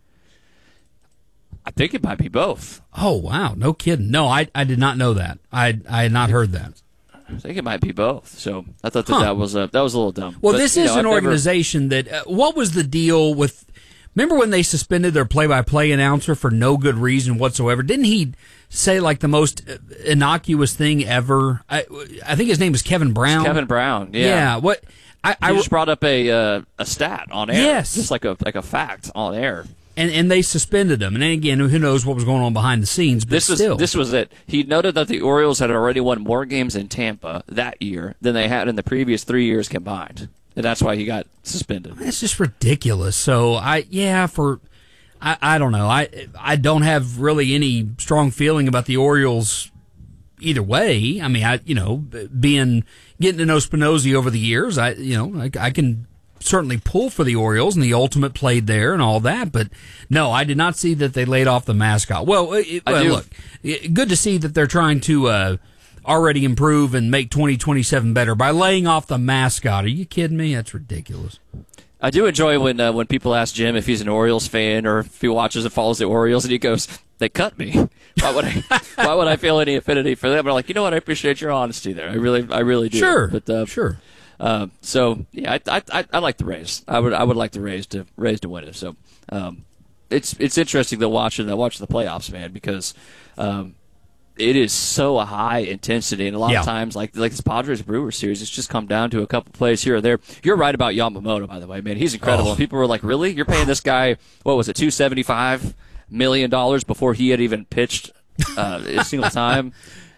I think it might be both. Oh wow, no kidding. No, I I did not know that. I I had not heard that. I think it might be both. So I thought that Huh. that was a, that was a little dumb. Well, But, this you is know, an I've never- organization that. Uh, what was the deal with? Remember when they suspended their play-by-play announcer for no good reason whatsoever? Didn't he say like the most uh, innocuous thing ever? I, I think his name was Kevin Brown. Kevin Brown. Yeah. Yeah. What? I, I I just brought up a uh, a stat on air. Yes. Just like a like a fact on air. and and they suspended him. And then again, who knows what was going on behind the scenes? But This was still, this was it. He noted that the Orioles had already won more games in Tampa that year than they had in the previous three years combined, and that's why he got suspended. it's just ridiculous. So I yeah for. I, I don't know. I I don't have really any strong feeling about the Orioles either way. I mean, I you know, being getting to know Spinozzi over the years, I you know, I, I can certainly pull for the Orioles, and the ultimate played there and all that. But no, I did not see that they laid off the mascot. Well, it, I well do. look, it- good to see that they're trying to uh, already improve and make twenty twenty-seven better by laying off the mascot. Are you kidding me? That's ridiculous. I do enjoy when uh, when people ask Jim if he's an Orioles fan or if he watches and follows the Orioles, and he goes, "They cut me. Why would I? Why would I feel any affinity for them?" I'm like, you know what? I appreciate your honesty there. I really, I really do. Sure, but uh, sure. Uh, so yeah, I, I, I, I like the Rays. I would, I would like the Rays to Rays to win it. So um, it's it's interesting to watch and watch the playoffs, man, because um, it is so high intensity, and a lot Yeah. of times, like like this Padres Brewers series, it's just come down to a couple plays here or there. You're right about Yamamoto, by the way, man. He's incredible. Oh. And people were like, "Really? You're paying this guy what was it, two seventy five million dollars before he had even pitched uh, a single time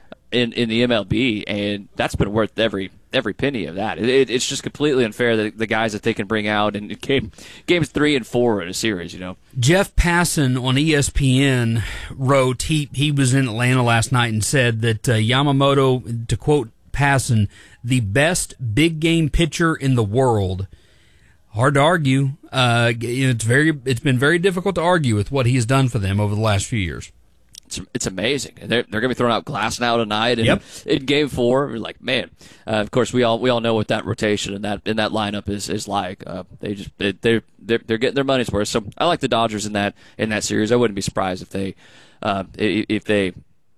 in in the M L B?" And that's been worth every every penny of that. It, it, it's just completely unfair that the guys that they can bring out in game games three and four in a series, you know. Jeff Passan on E S P N wrote he he was in Atlanta last night and said that uh, Yamamoto, to quote Passan, the best big game pitcher in the world. Hard to argue. Uh, you know, it's very it's been very difficult to argue with what he has done for them over the last few years. It's, it's amazing. They're, they're going to be throwing out Glass now tonight, and Yep. in Game Four, we're like, man. Uh, of course, we all we all know what that rotation and that in that lineup is is like. Uh, they just they, they're they're they're getting their money's worth. So I like the Dodgers in that in that series. I wouldn't be surprised if they uh, i- if they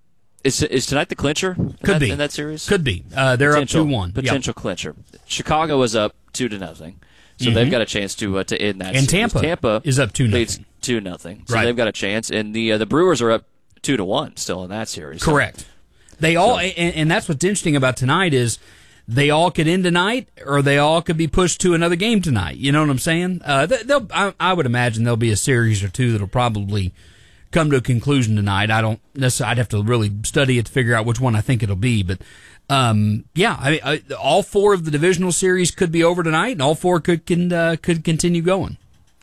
is is tonight the clincher. in Could that, be in that series. Could be. Uh, they're up Potential- two one. Potential clincher. Chicago is up two to nothing. So Mhm. they've got a chance to uh, to end that. And series. Tampa Tampa is up two leads nothing. two nothing. So Right. they've got a chance, and the uh, the Brewers are up two to one still in that series. So- Correct. They all, and, and that's what's interesting about tonight is they all could end tonight, or they all could be pushed to another game tonight. You know what I'm saying? Uh, they- they'll, I, I would imagine there'll be a series or two that'll probably come to a conclusion tonight. I don't necessarily. I'd have to really study it to figure out which one I think it'll be, but. Um, yeah, I mean, I, all four of the divisional series could be over tonight, and all four could can uh, could continue going.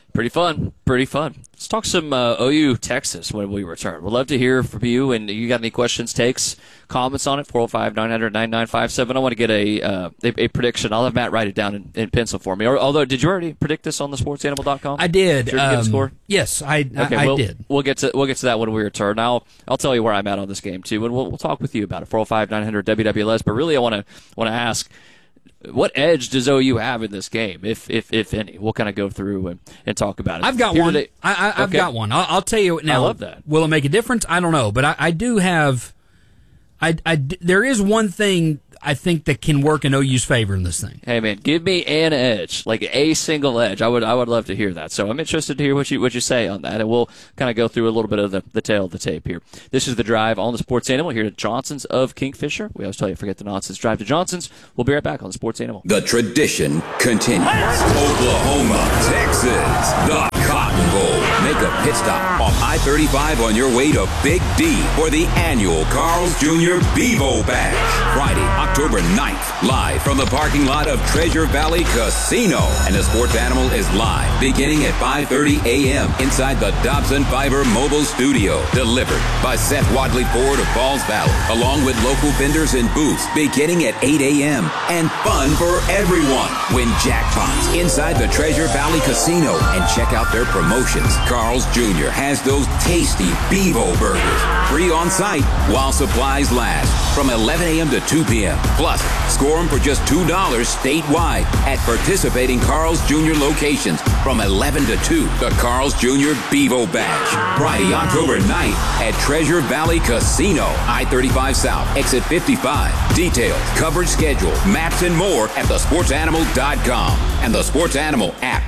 Pretty fun. Pretty fun. Let's talk some uh, O U Texas when we return. We'd love to hear from you, and you got any questions, takes, comments on it, four oh five, nine hundred, ninety-nine fifty-seven. I want to get a, uh, a a prediction. I'll have Matt write it down in, in pencil for me. Or, although, did you already predict this on the sports animal dot com? I did. Did you um, get a score? Yes, I, okay, I, I we'll, did. We'll get to we'll get to that when we return. I'll I'll tell you where I'm at on this game too, and we'll we'll talk with you about it. four oh five, nine hundred, W W L S. But really, I want to want to ask, what edge does O U have in this game, if if if any? We'll kind of go through and, and talk about it. I've got Here one. today- I, I, I've Okay. got one. I'll, I'll tell you now. I love that. Will it make a difference? I don't know, but I, I do have. I, I there is one thing I think that can work in O U's favor in this thing. Hey man, give me an edge, like a single edge. I would I would love to hear that. So I'm interested to hear what you what you say on that, and we'll kind of go through a little bit of the, the tail of the tape here. This is The Drive on the Sports Animal here at Johnson's of Kingfisher. We always tell you, forget the nonsense. Drive to Johnson's. We'll be right back on the Sports Animal. The tradition continues. Oklahoma, Texas, the Cotton Bowl. Make a pit stop off I thirty-five on your way to Big D for the annual Carl's Junior Bevo Bash. Friday, October ninth, live from the parking lot of Treasure Valley Casino. And the Sports Animal is live beginning at five thirty a.m. inside the Dobson Fiber Mobile Studio. Delivered by Seth Wadley Ford of Falls Valley, along with local vendors and booths beginning at eight a.m. And fun for everyone. Win jackpots inside the Treasure Valley Casino and check out their promotions. Carl's Junior has those tasty Bevo burgers. Free on site while supplies last from eleven a.m. to two p.m. Plus, score them for just two dollars statewide at participating Carl's Junior locations from eleven to two. The Carl's Junior Bevo Bash. Friday, October ninth at Treasure Valley Casino. I thirty-five South, exit fifty-five. Details, coverage schedule, maps, and more at the sports animal dot com and the Sports Animal app.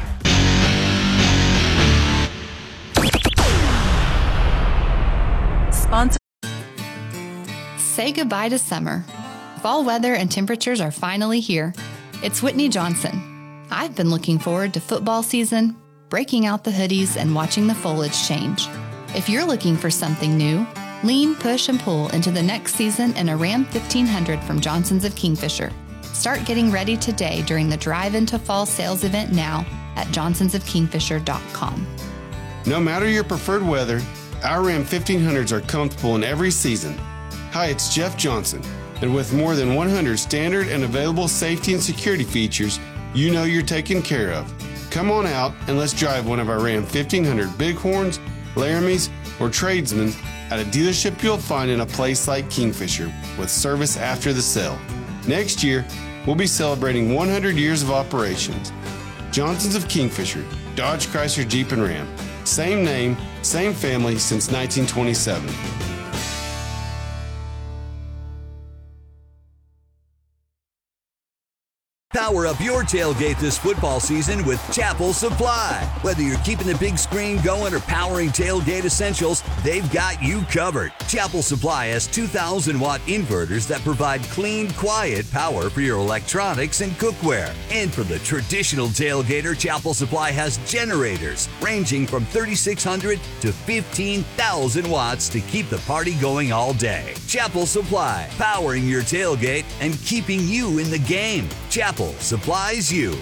Sponsor. Say goodbye to summer. Fall weather and temperatures are finally here. It's Whitney Johnson. I've been looking forward to football season, breaking out the hoodies, and watching the foliage change. If you're looking for something new, lean, push, and pull into the next season in a Ram fifteen hundred from Johnson's of Kingfisher. Start getting ready today during the Drive Into Fall sales event now at johnsons of kingfisher dot com. No matter your preferred weather, our Ram fifteen hundreds are comfortable in every season. Hi, it's Jeff Johnson, and with more than one hundred standard and available safety and security features, you know you're taken care of. Come on out and let's drive one of our Ram fifteen hundred Bighorns, Laramies, or Tradesmen at a dealership you'll find in a place like Kingfisher with service after the sale. Next year, we'll be celebrating one hundred years of operations. Johnson's of Kingfisher, Dodge, Chrysler, Jeep, and Ram. Same name, same family since nineteen twenty-seven. Power up your tailgate this football season with Chapel Supply. Whether you're keeping the big screen going or powering tailgate essentials, they've got you covered. Chapel Supply has two thousand watt inverters that provide clean, quiet power for your electronics and cookware. And for the traditional tailgater, Chapel Supply has generators ranging from thirty-six hundred to fifteen thousand watts to keep the party going all day. Chapel Supply, powering your tailgate and keeping you in the game. Chapel supplies you.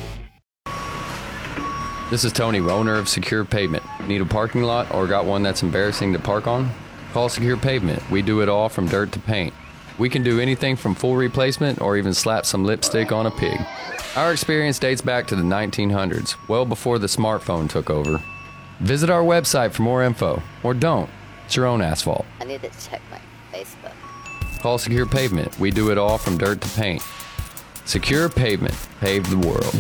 This is Tony, owner of Secure Pavement. Need a parking lot or got one that's embarrassing to park on? Call Secure Pavement. We do it all from dirt to paint. We can do anything from full replacement or even slap some lipstick on a pig. Our experience dates back to the nineteen hundreds, well before the smartphone took over. Visit our website for more info, or don't. It's your own asphalt. I need to check my Facebook. Call Secure Pavement. We do it all from dirt to paint. Secure Pavement. Pave the world.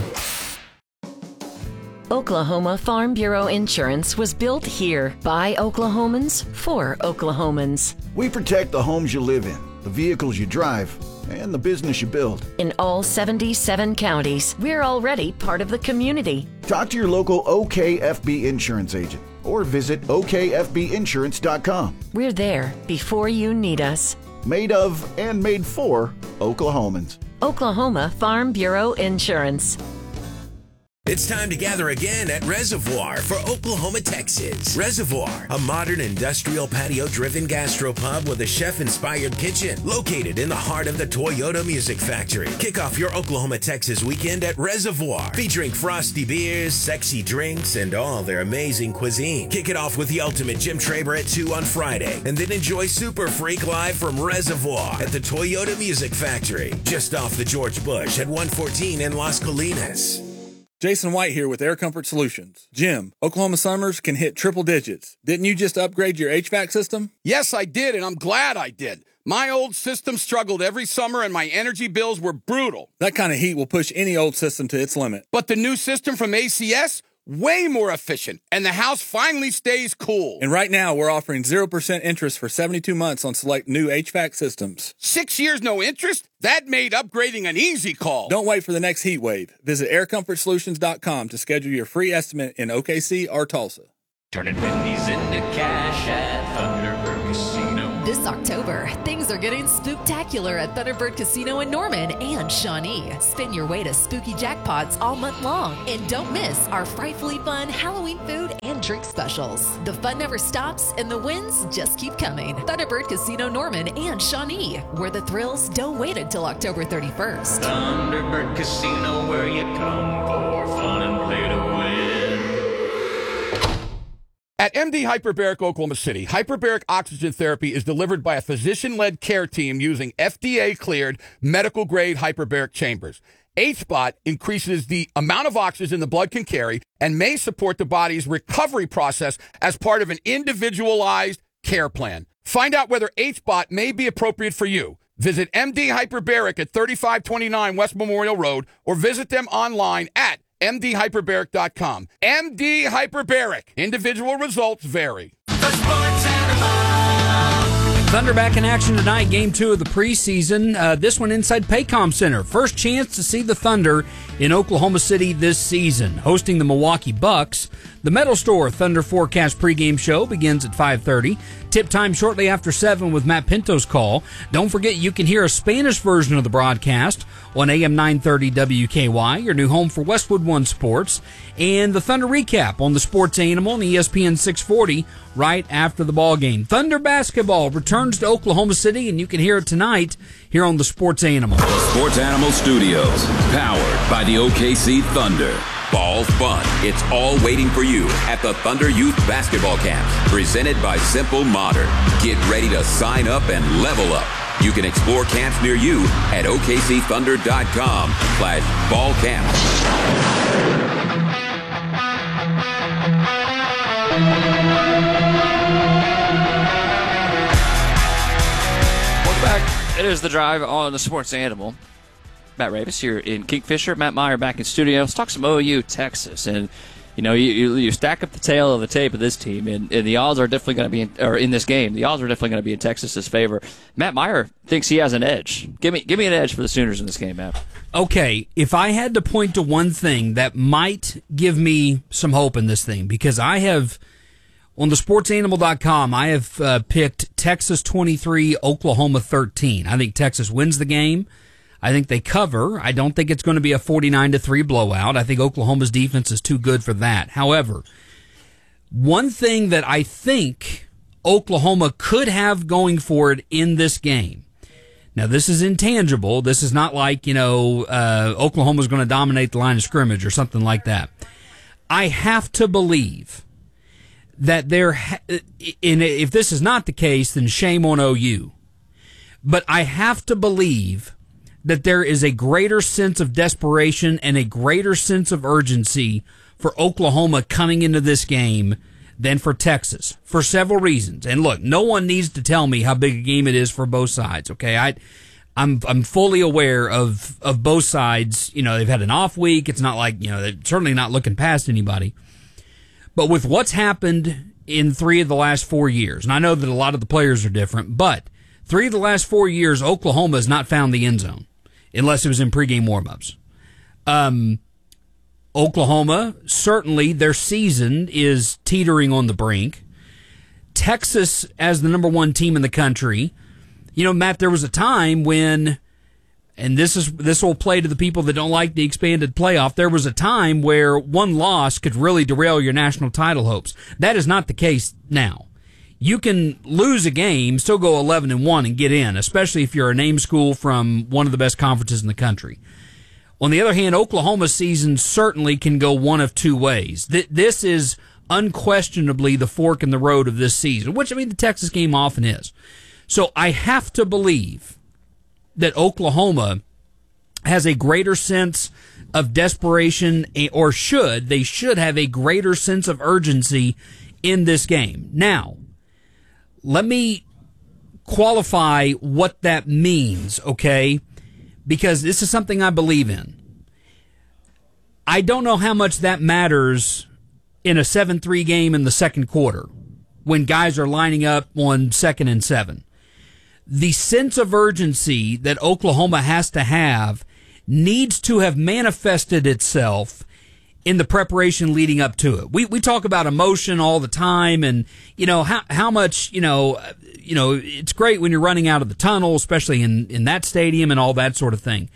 Oklahoma Farm Bureau Insurance was built here by Oklahomans for Oklahomans. We protect the homes you live in, the vehicles you drive, and the business you build. In all seventy-seven counties, we're already part of the community. Talk to your local O K F B insurance agent or visit O K F B insurance dot com. We're there before you need us. Made of and made for Oklahomans. Oklahoma Farm Bureau Insurance. It's time to gather again at Reservoir for Oklahoma, Texas. Reservoir, a modern industrial patio-driven gastropub with a chef-inspired kitchen located in the heart of the Toyota Music Factory. Kick off your Oklahoma, Texas weekend at Reservoir, featuring frosty beers, sexy drinks, and all their amazing cuisine. Kick it off with the ultimate Jim Traber at two on Friday, and then enjoy Super Freak live from Reservoir at the Toyota Music Factory, just off the George Bush at one fourteen in Las Colinas. Jason White here with Air Comfort Solutions. Jim, Oklahoma summers can hit triple digits. Didn't you just upgrade your H V A C system? Yes, I did, and I'm glad I did. My old system struggled every summer, and my energy bills were brutal. That kind of heat will push any old system to its limit. But the new system from A C S? Way more efficient, and the house finally stays cool. And right now, we're offering zero percent interest for seventy-two months on select new H V A C systems. Six years no interest? That made upgrading an easy call. Don't wait for the next heat wave. Visit air comfort solutions dot com to schedule your free estimate in O K C or Tulsa. Turning pennies into cash at Thunderbird Casino. This October, things are getting spooktacular at Thunderbird Casino in Norman and Shawnee. Spin your way to spooky jackpots all month long. And don't miss our frightfully fun Halloween food and drink specials. The fun never stops and the wins just keep coming. Thunderbird Casino Norman and Shawnee, where the thrills don't wait until October thirty-first. Thunderbird Casino, where you come for fun and play to win. At M D Hyperbaric Oklahoma City, hyperbaric oxygen therapy is delivered by a physician-led care team using F D A-cleared medical-grade hyperbaric chambers. H-Spot increases the amount of oxygen the blood can carry and may support the body's recovery process as part of an individualized care plan. Find out whether H-Spot may be appropriate for you. Visit M D Hyperbaric at thirty-five twenty-nine West Memorial Road or visit them online at M D hyperbaric dot com. M D Hyperbaric. Individual results vary. Thunder back in action tonight, game two of the preseason. Uh, this one inside Paycom Center. First chance to see the Thunder in Oklahoma City this season. Hosting the Milwaukee Bucks, the Metal Store Thunder Forecast pregame show begins at five thirty. Tip time shortly after seven with Matt Pinto's call. Don't forget you can hear a Spanish version of the broadcast on A M nine thirty W K Y, your new home for Westwood One Sports, and the Thunder recap on the Sports Animal and E S P N six forty right after the ball game. Thunder basketball returns to Oklahoma City, and you can hear it tonight here on the Sports Animal. The Sports Animal Studios, powered by the O K C Thunder. Ball fun. It's all waiting for you at the Thunder Youth Basketball Camps, presented by Simple Modern. Get ready to sign up and level up. You can explore camps near you at O K C thunder dot com slash ball camps. Welcome back. It is The Drive on the Sports Animal. Matt Ravis here in Kingfisher. Matt Meyer back in studio. Let's talk some O U Texas. And, you know, you, you, you stack up the tail of the tape of this team, and, and the odds are definitely going to be, in, or in this game, the odds are definitely going to be in Texas's favor. Matt Meyer thinks he has an edge. Give me, give me an edge for the Sooners in this game, Matt. Okay, if I had to point to one thing that might give me some hope in this thing, because I have, on the sports animal dot com, I have uh, picked Texas twenty-three, Oklahoma thirteen. I think Texas wins the game. I think they cover. I don't think it's going to be a forty-nine to three blowout. I think Oklahoma's defense is too good for that. However, one thing that I think Oklahoma could have going for it in this game. Now, this is intangible. This is not like, you know, uh, Oklahoma's going to dominate the line of scrimmage or something like that. I have to believe that there, ha- and if this is not the case, then shame on O U. But I have to believe that there is a greater sense of desperation and a greater sense of urgency for Oklahoma coming into this game than for Texas, for several reasons. And look, no one needs to tell me how big a game it is for both sides, okay? I, I'm I'm fully aware of, of both sides. You know, they've had an off week. It's not like, you know, they're certainly not looking past anybody. But with what's happened in three of the last four years, and I know that a lot of the players are different, but three of the last four years, Oklahoma has not found the end zone, unless it was in pregame warm-ups. Um, Oklahoma, certainly their season is teetering on the brink. Texas, as the number one team in the country, you know, Matt, there was a time when, and this is this will play to the people that don't like the expanded playoff, there was a time where one loss could really derail your national title hopes. That is not the case now. You can lose a game, still go eleven and one and get in, especially if you're a name school from one of the best conferences in the country. On the other hand, Oklahoma's season certainly can go one of two ways. This is unquestionably the fork in the road of this season, which, I mean, the Texas game often is. So I have to believe that Oklahoma has a greater sense of desperation, or should, they should have a greater sense of urgency in this game. Now, let me qualify what that means, okay? Because this is something I believe in. I don't know how much that matters in a seven three game in the second quarter when guys are lining up on second and seven. The sense of urgency that Oklahoma has to have needs to have manifested itself in the preparation leading up to it. We we talk about emotion all the time, and you know how how much you know you know it's great when you're running out of the tunnel, especially in in that stadium and all that sort of thing.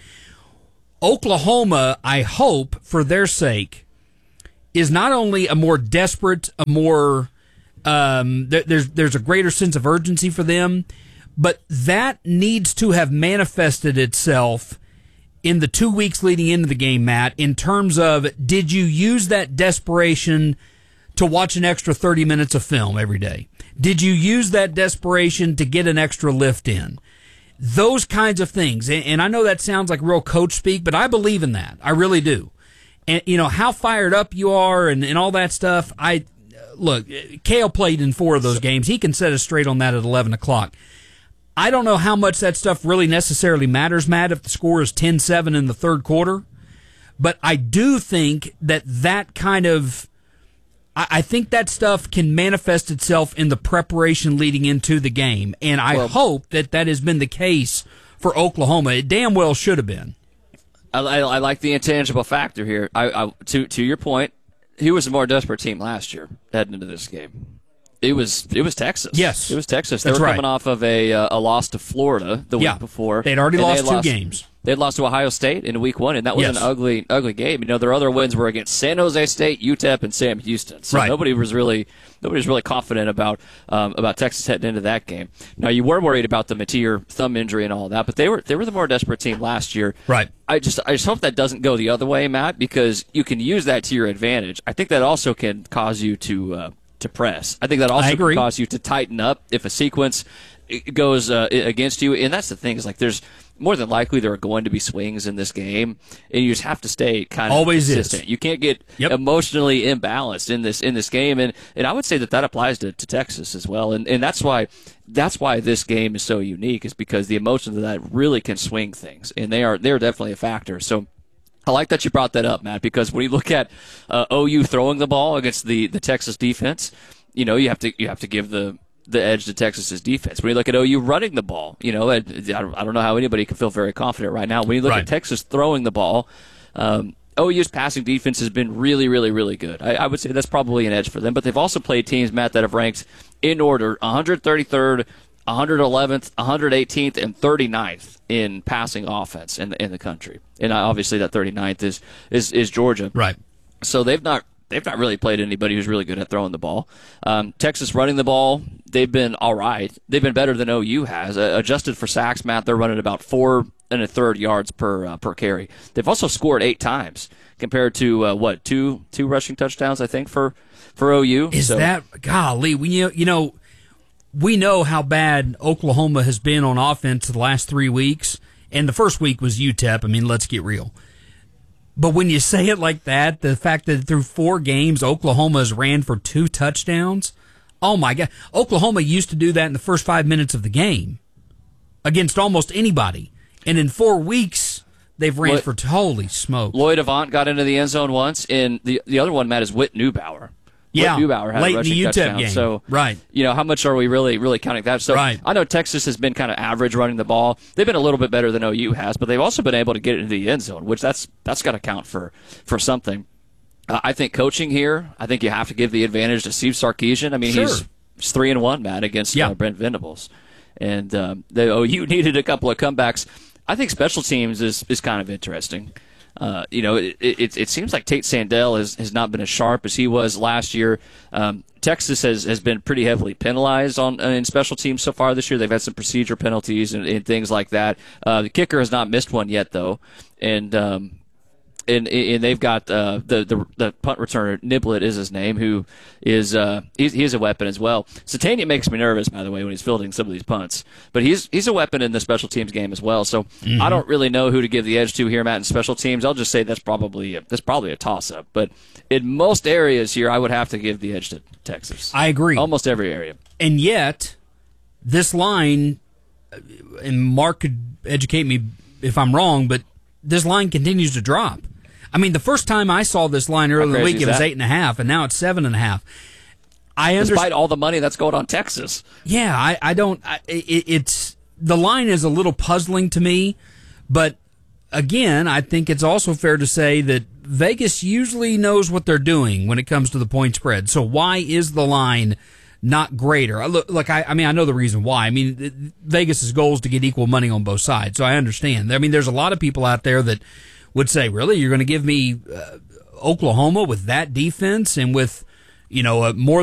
Oklahoma, I hope for their sake, is not only a more desperate, a more um, there, there's there's a greater sense of urgency for them, but that needs to have manifested itself in the two weeks leading into the game, Matt, in terms of, did you use that desperation to watch an extra thirty minutes of film every day? Did you use that desperation to get an extra lift in? Those kinds of things. And, and I know that sounds like real coach speak, but I believe in that. I really do. And, you know, how fired up you are and, and all that stuff. I look, Kale played in four of those games. He can set us straight on that at eleven o'clock. I don't know how much that stuff really necessarily matters, Matt, if the score is ten seven in the third quarter. But I do think that that kind of, I think that stuff can manifest itself in the preparation leading into the game. And I well, hope that that has been the case for Oklahoma. It damn well should have been. I, I, I like the intangible factor here. I, I, to to your point, who was a more desperate team last year heading into this game? It was it was Texas. Yes, it was Texas. They That's were right. coming off of a uh, a loss to Florida the yeah. week before. They'd already lost they two lost, games. They'd lost to Ohio State in week one, and that was yes. an ugly ugly game. You know, their other wins were against San Jose State, U T E P, and Sam Houston. So right. nobody was really nobody was really confident about um, about Texas heading into that game. Now you were worried about the Mateer thumb injury and all that, but they were they were the more desperate team last year. Right. I just I just hope that doesn't go the other way, Matt, because you can use that to your advantage. I think that also can cause you to uh, to press. I think that also can cause you to tighten up if a sequence goes uh, against you. And that's the thing, is like there's more than likely there are going to be swings in this game, and you just have to stay kind of Always consistent. Is. You can't get yep. emotionally imbalanced in this in this game, and, and I would say that that applies to, to Texas as well. And and that's why that's why this game is so unique, is because the emotions of that really can swing things, and they are they're definitely a factor. So I like that you brought that up, Matt, because when you look at uh, O U throwing the ball against the, the Texas defense, you know, you have to you have to give the the edge to Texas's defense. When you look at O U running the ball, you know, I don't, I don't know how anybody can feel very confident right now. When you look right. at Texas throwing the ball, um, O U's passing defense has been really, really, really good. I, I would say that's probably an edge for them. But they've also played teams, Matt, that have ranked in order one hundred thirty-third, one hundred eleventh, one hundred eighteenth, and thirty-ninth in passing offense in the, in the country. And obviously that thirty-ninth is, is, is Georgia. Right. So they've not they've not really played anybody who's really good at throwing the ball. Um, Texas running the ball, they've been all right. They've been better than O U has. Uh, adjusted for sacks, Matt, they're running about four and a third yards per uh, per carry. They've also scored eight times compared to uh, what two two rushing touchdowns, I think, for for O U. Is so, that golly? We you know we know how bad Oklahoma has been on offense the last three weeks, and the first week was U T E P. I mean, let's get real. But when you say it like that, the fact that through four games, Oklahoma has ran for two touchdowns, oh my God. Oklahoma used to do that in the first five minutes of the game against almost anybody. And in four weeks, they've ran Lloyd, for, holy smoke. Lloyd Avant got into the end zone once, and the, the other one, Matt, is Whit Neubauer. Yeah, Whit Neubauer had late a rushing in the U T E P touchdown. game. So, right. you know, how much are we really, really counting that? So, right. I know Texas has been kind of average running the ball. They've been a little bit better than O U has, but they've also been able to get into the end zone, which that's that's got to count for for something. Uh, I think coaching here, I think you have to give the advantage to Steve Sarkisian. I mean, sure. he's, he's three and one, Matt, against yeah. uh, Brent Venables, and um, the O U needed a couple of comebacks. I think special teams is, is kind of interesting. Uh, you know, it, it it seems like Tate Sandell has, has not been as sharp as he was last year. Um, Texas has, has been pretty heavily penalized on uh, in special teams so far this year. They've had some procedure penalties and, and things like that. Uh, the kicker has not missed one yet, though, and um, and and they've got uh, the, the the punt returner Niblett is his name, who is uh, he's he's a weapon as well. Satania makes me nervous, by the way, when he's fielding some of these punts, but he's he's a weapon in the special teams game as well. So mm-hmm. I don't really know who to give the edge to here, Matt, in special teams. I'll just say that's probably a, that's probably a toss up. But in most areas here, I would have to give the edge to Texas. I agree, almost every area. And yet, this line, and Mark could educate me if I'm wrong, but this line continues to drop. I mean, the first time I saw this line earlier in the week, it was eight and a half, and now it's seven and a half. I understand. Despite all the money that's going on Texas. Yeah, I, I don't. I, it, it's the line is a little puzzling to me, but again, I think it's also fair to say that Vegas usually knows what they're doing when it comes to the point spread. So why is the line not greater? Look, look I, I mean, I know the reason why. I mean, Vegas's goal is to get equal money on both sides, so I understand. I mean, there's a lot of people out there that would say, really, you're going to give me uh, Oklahoma with that defense and with, you know, a more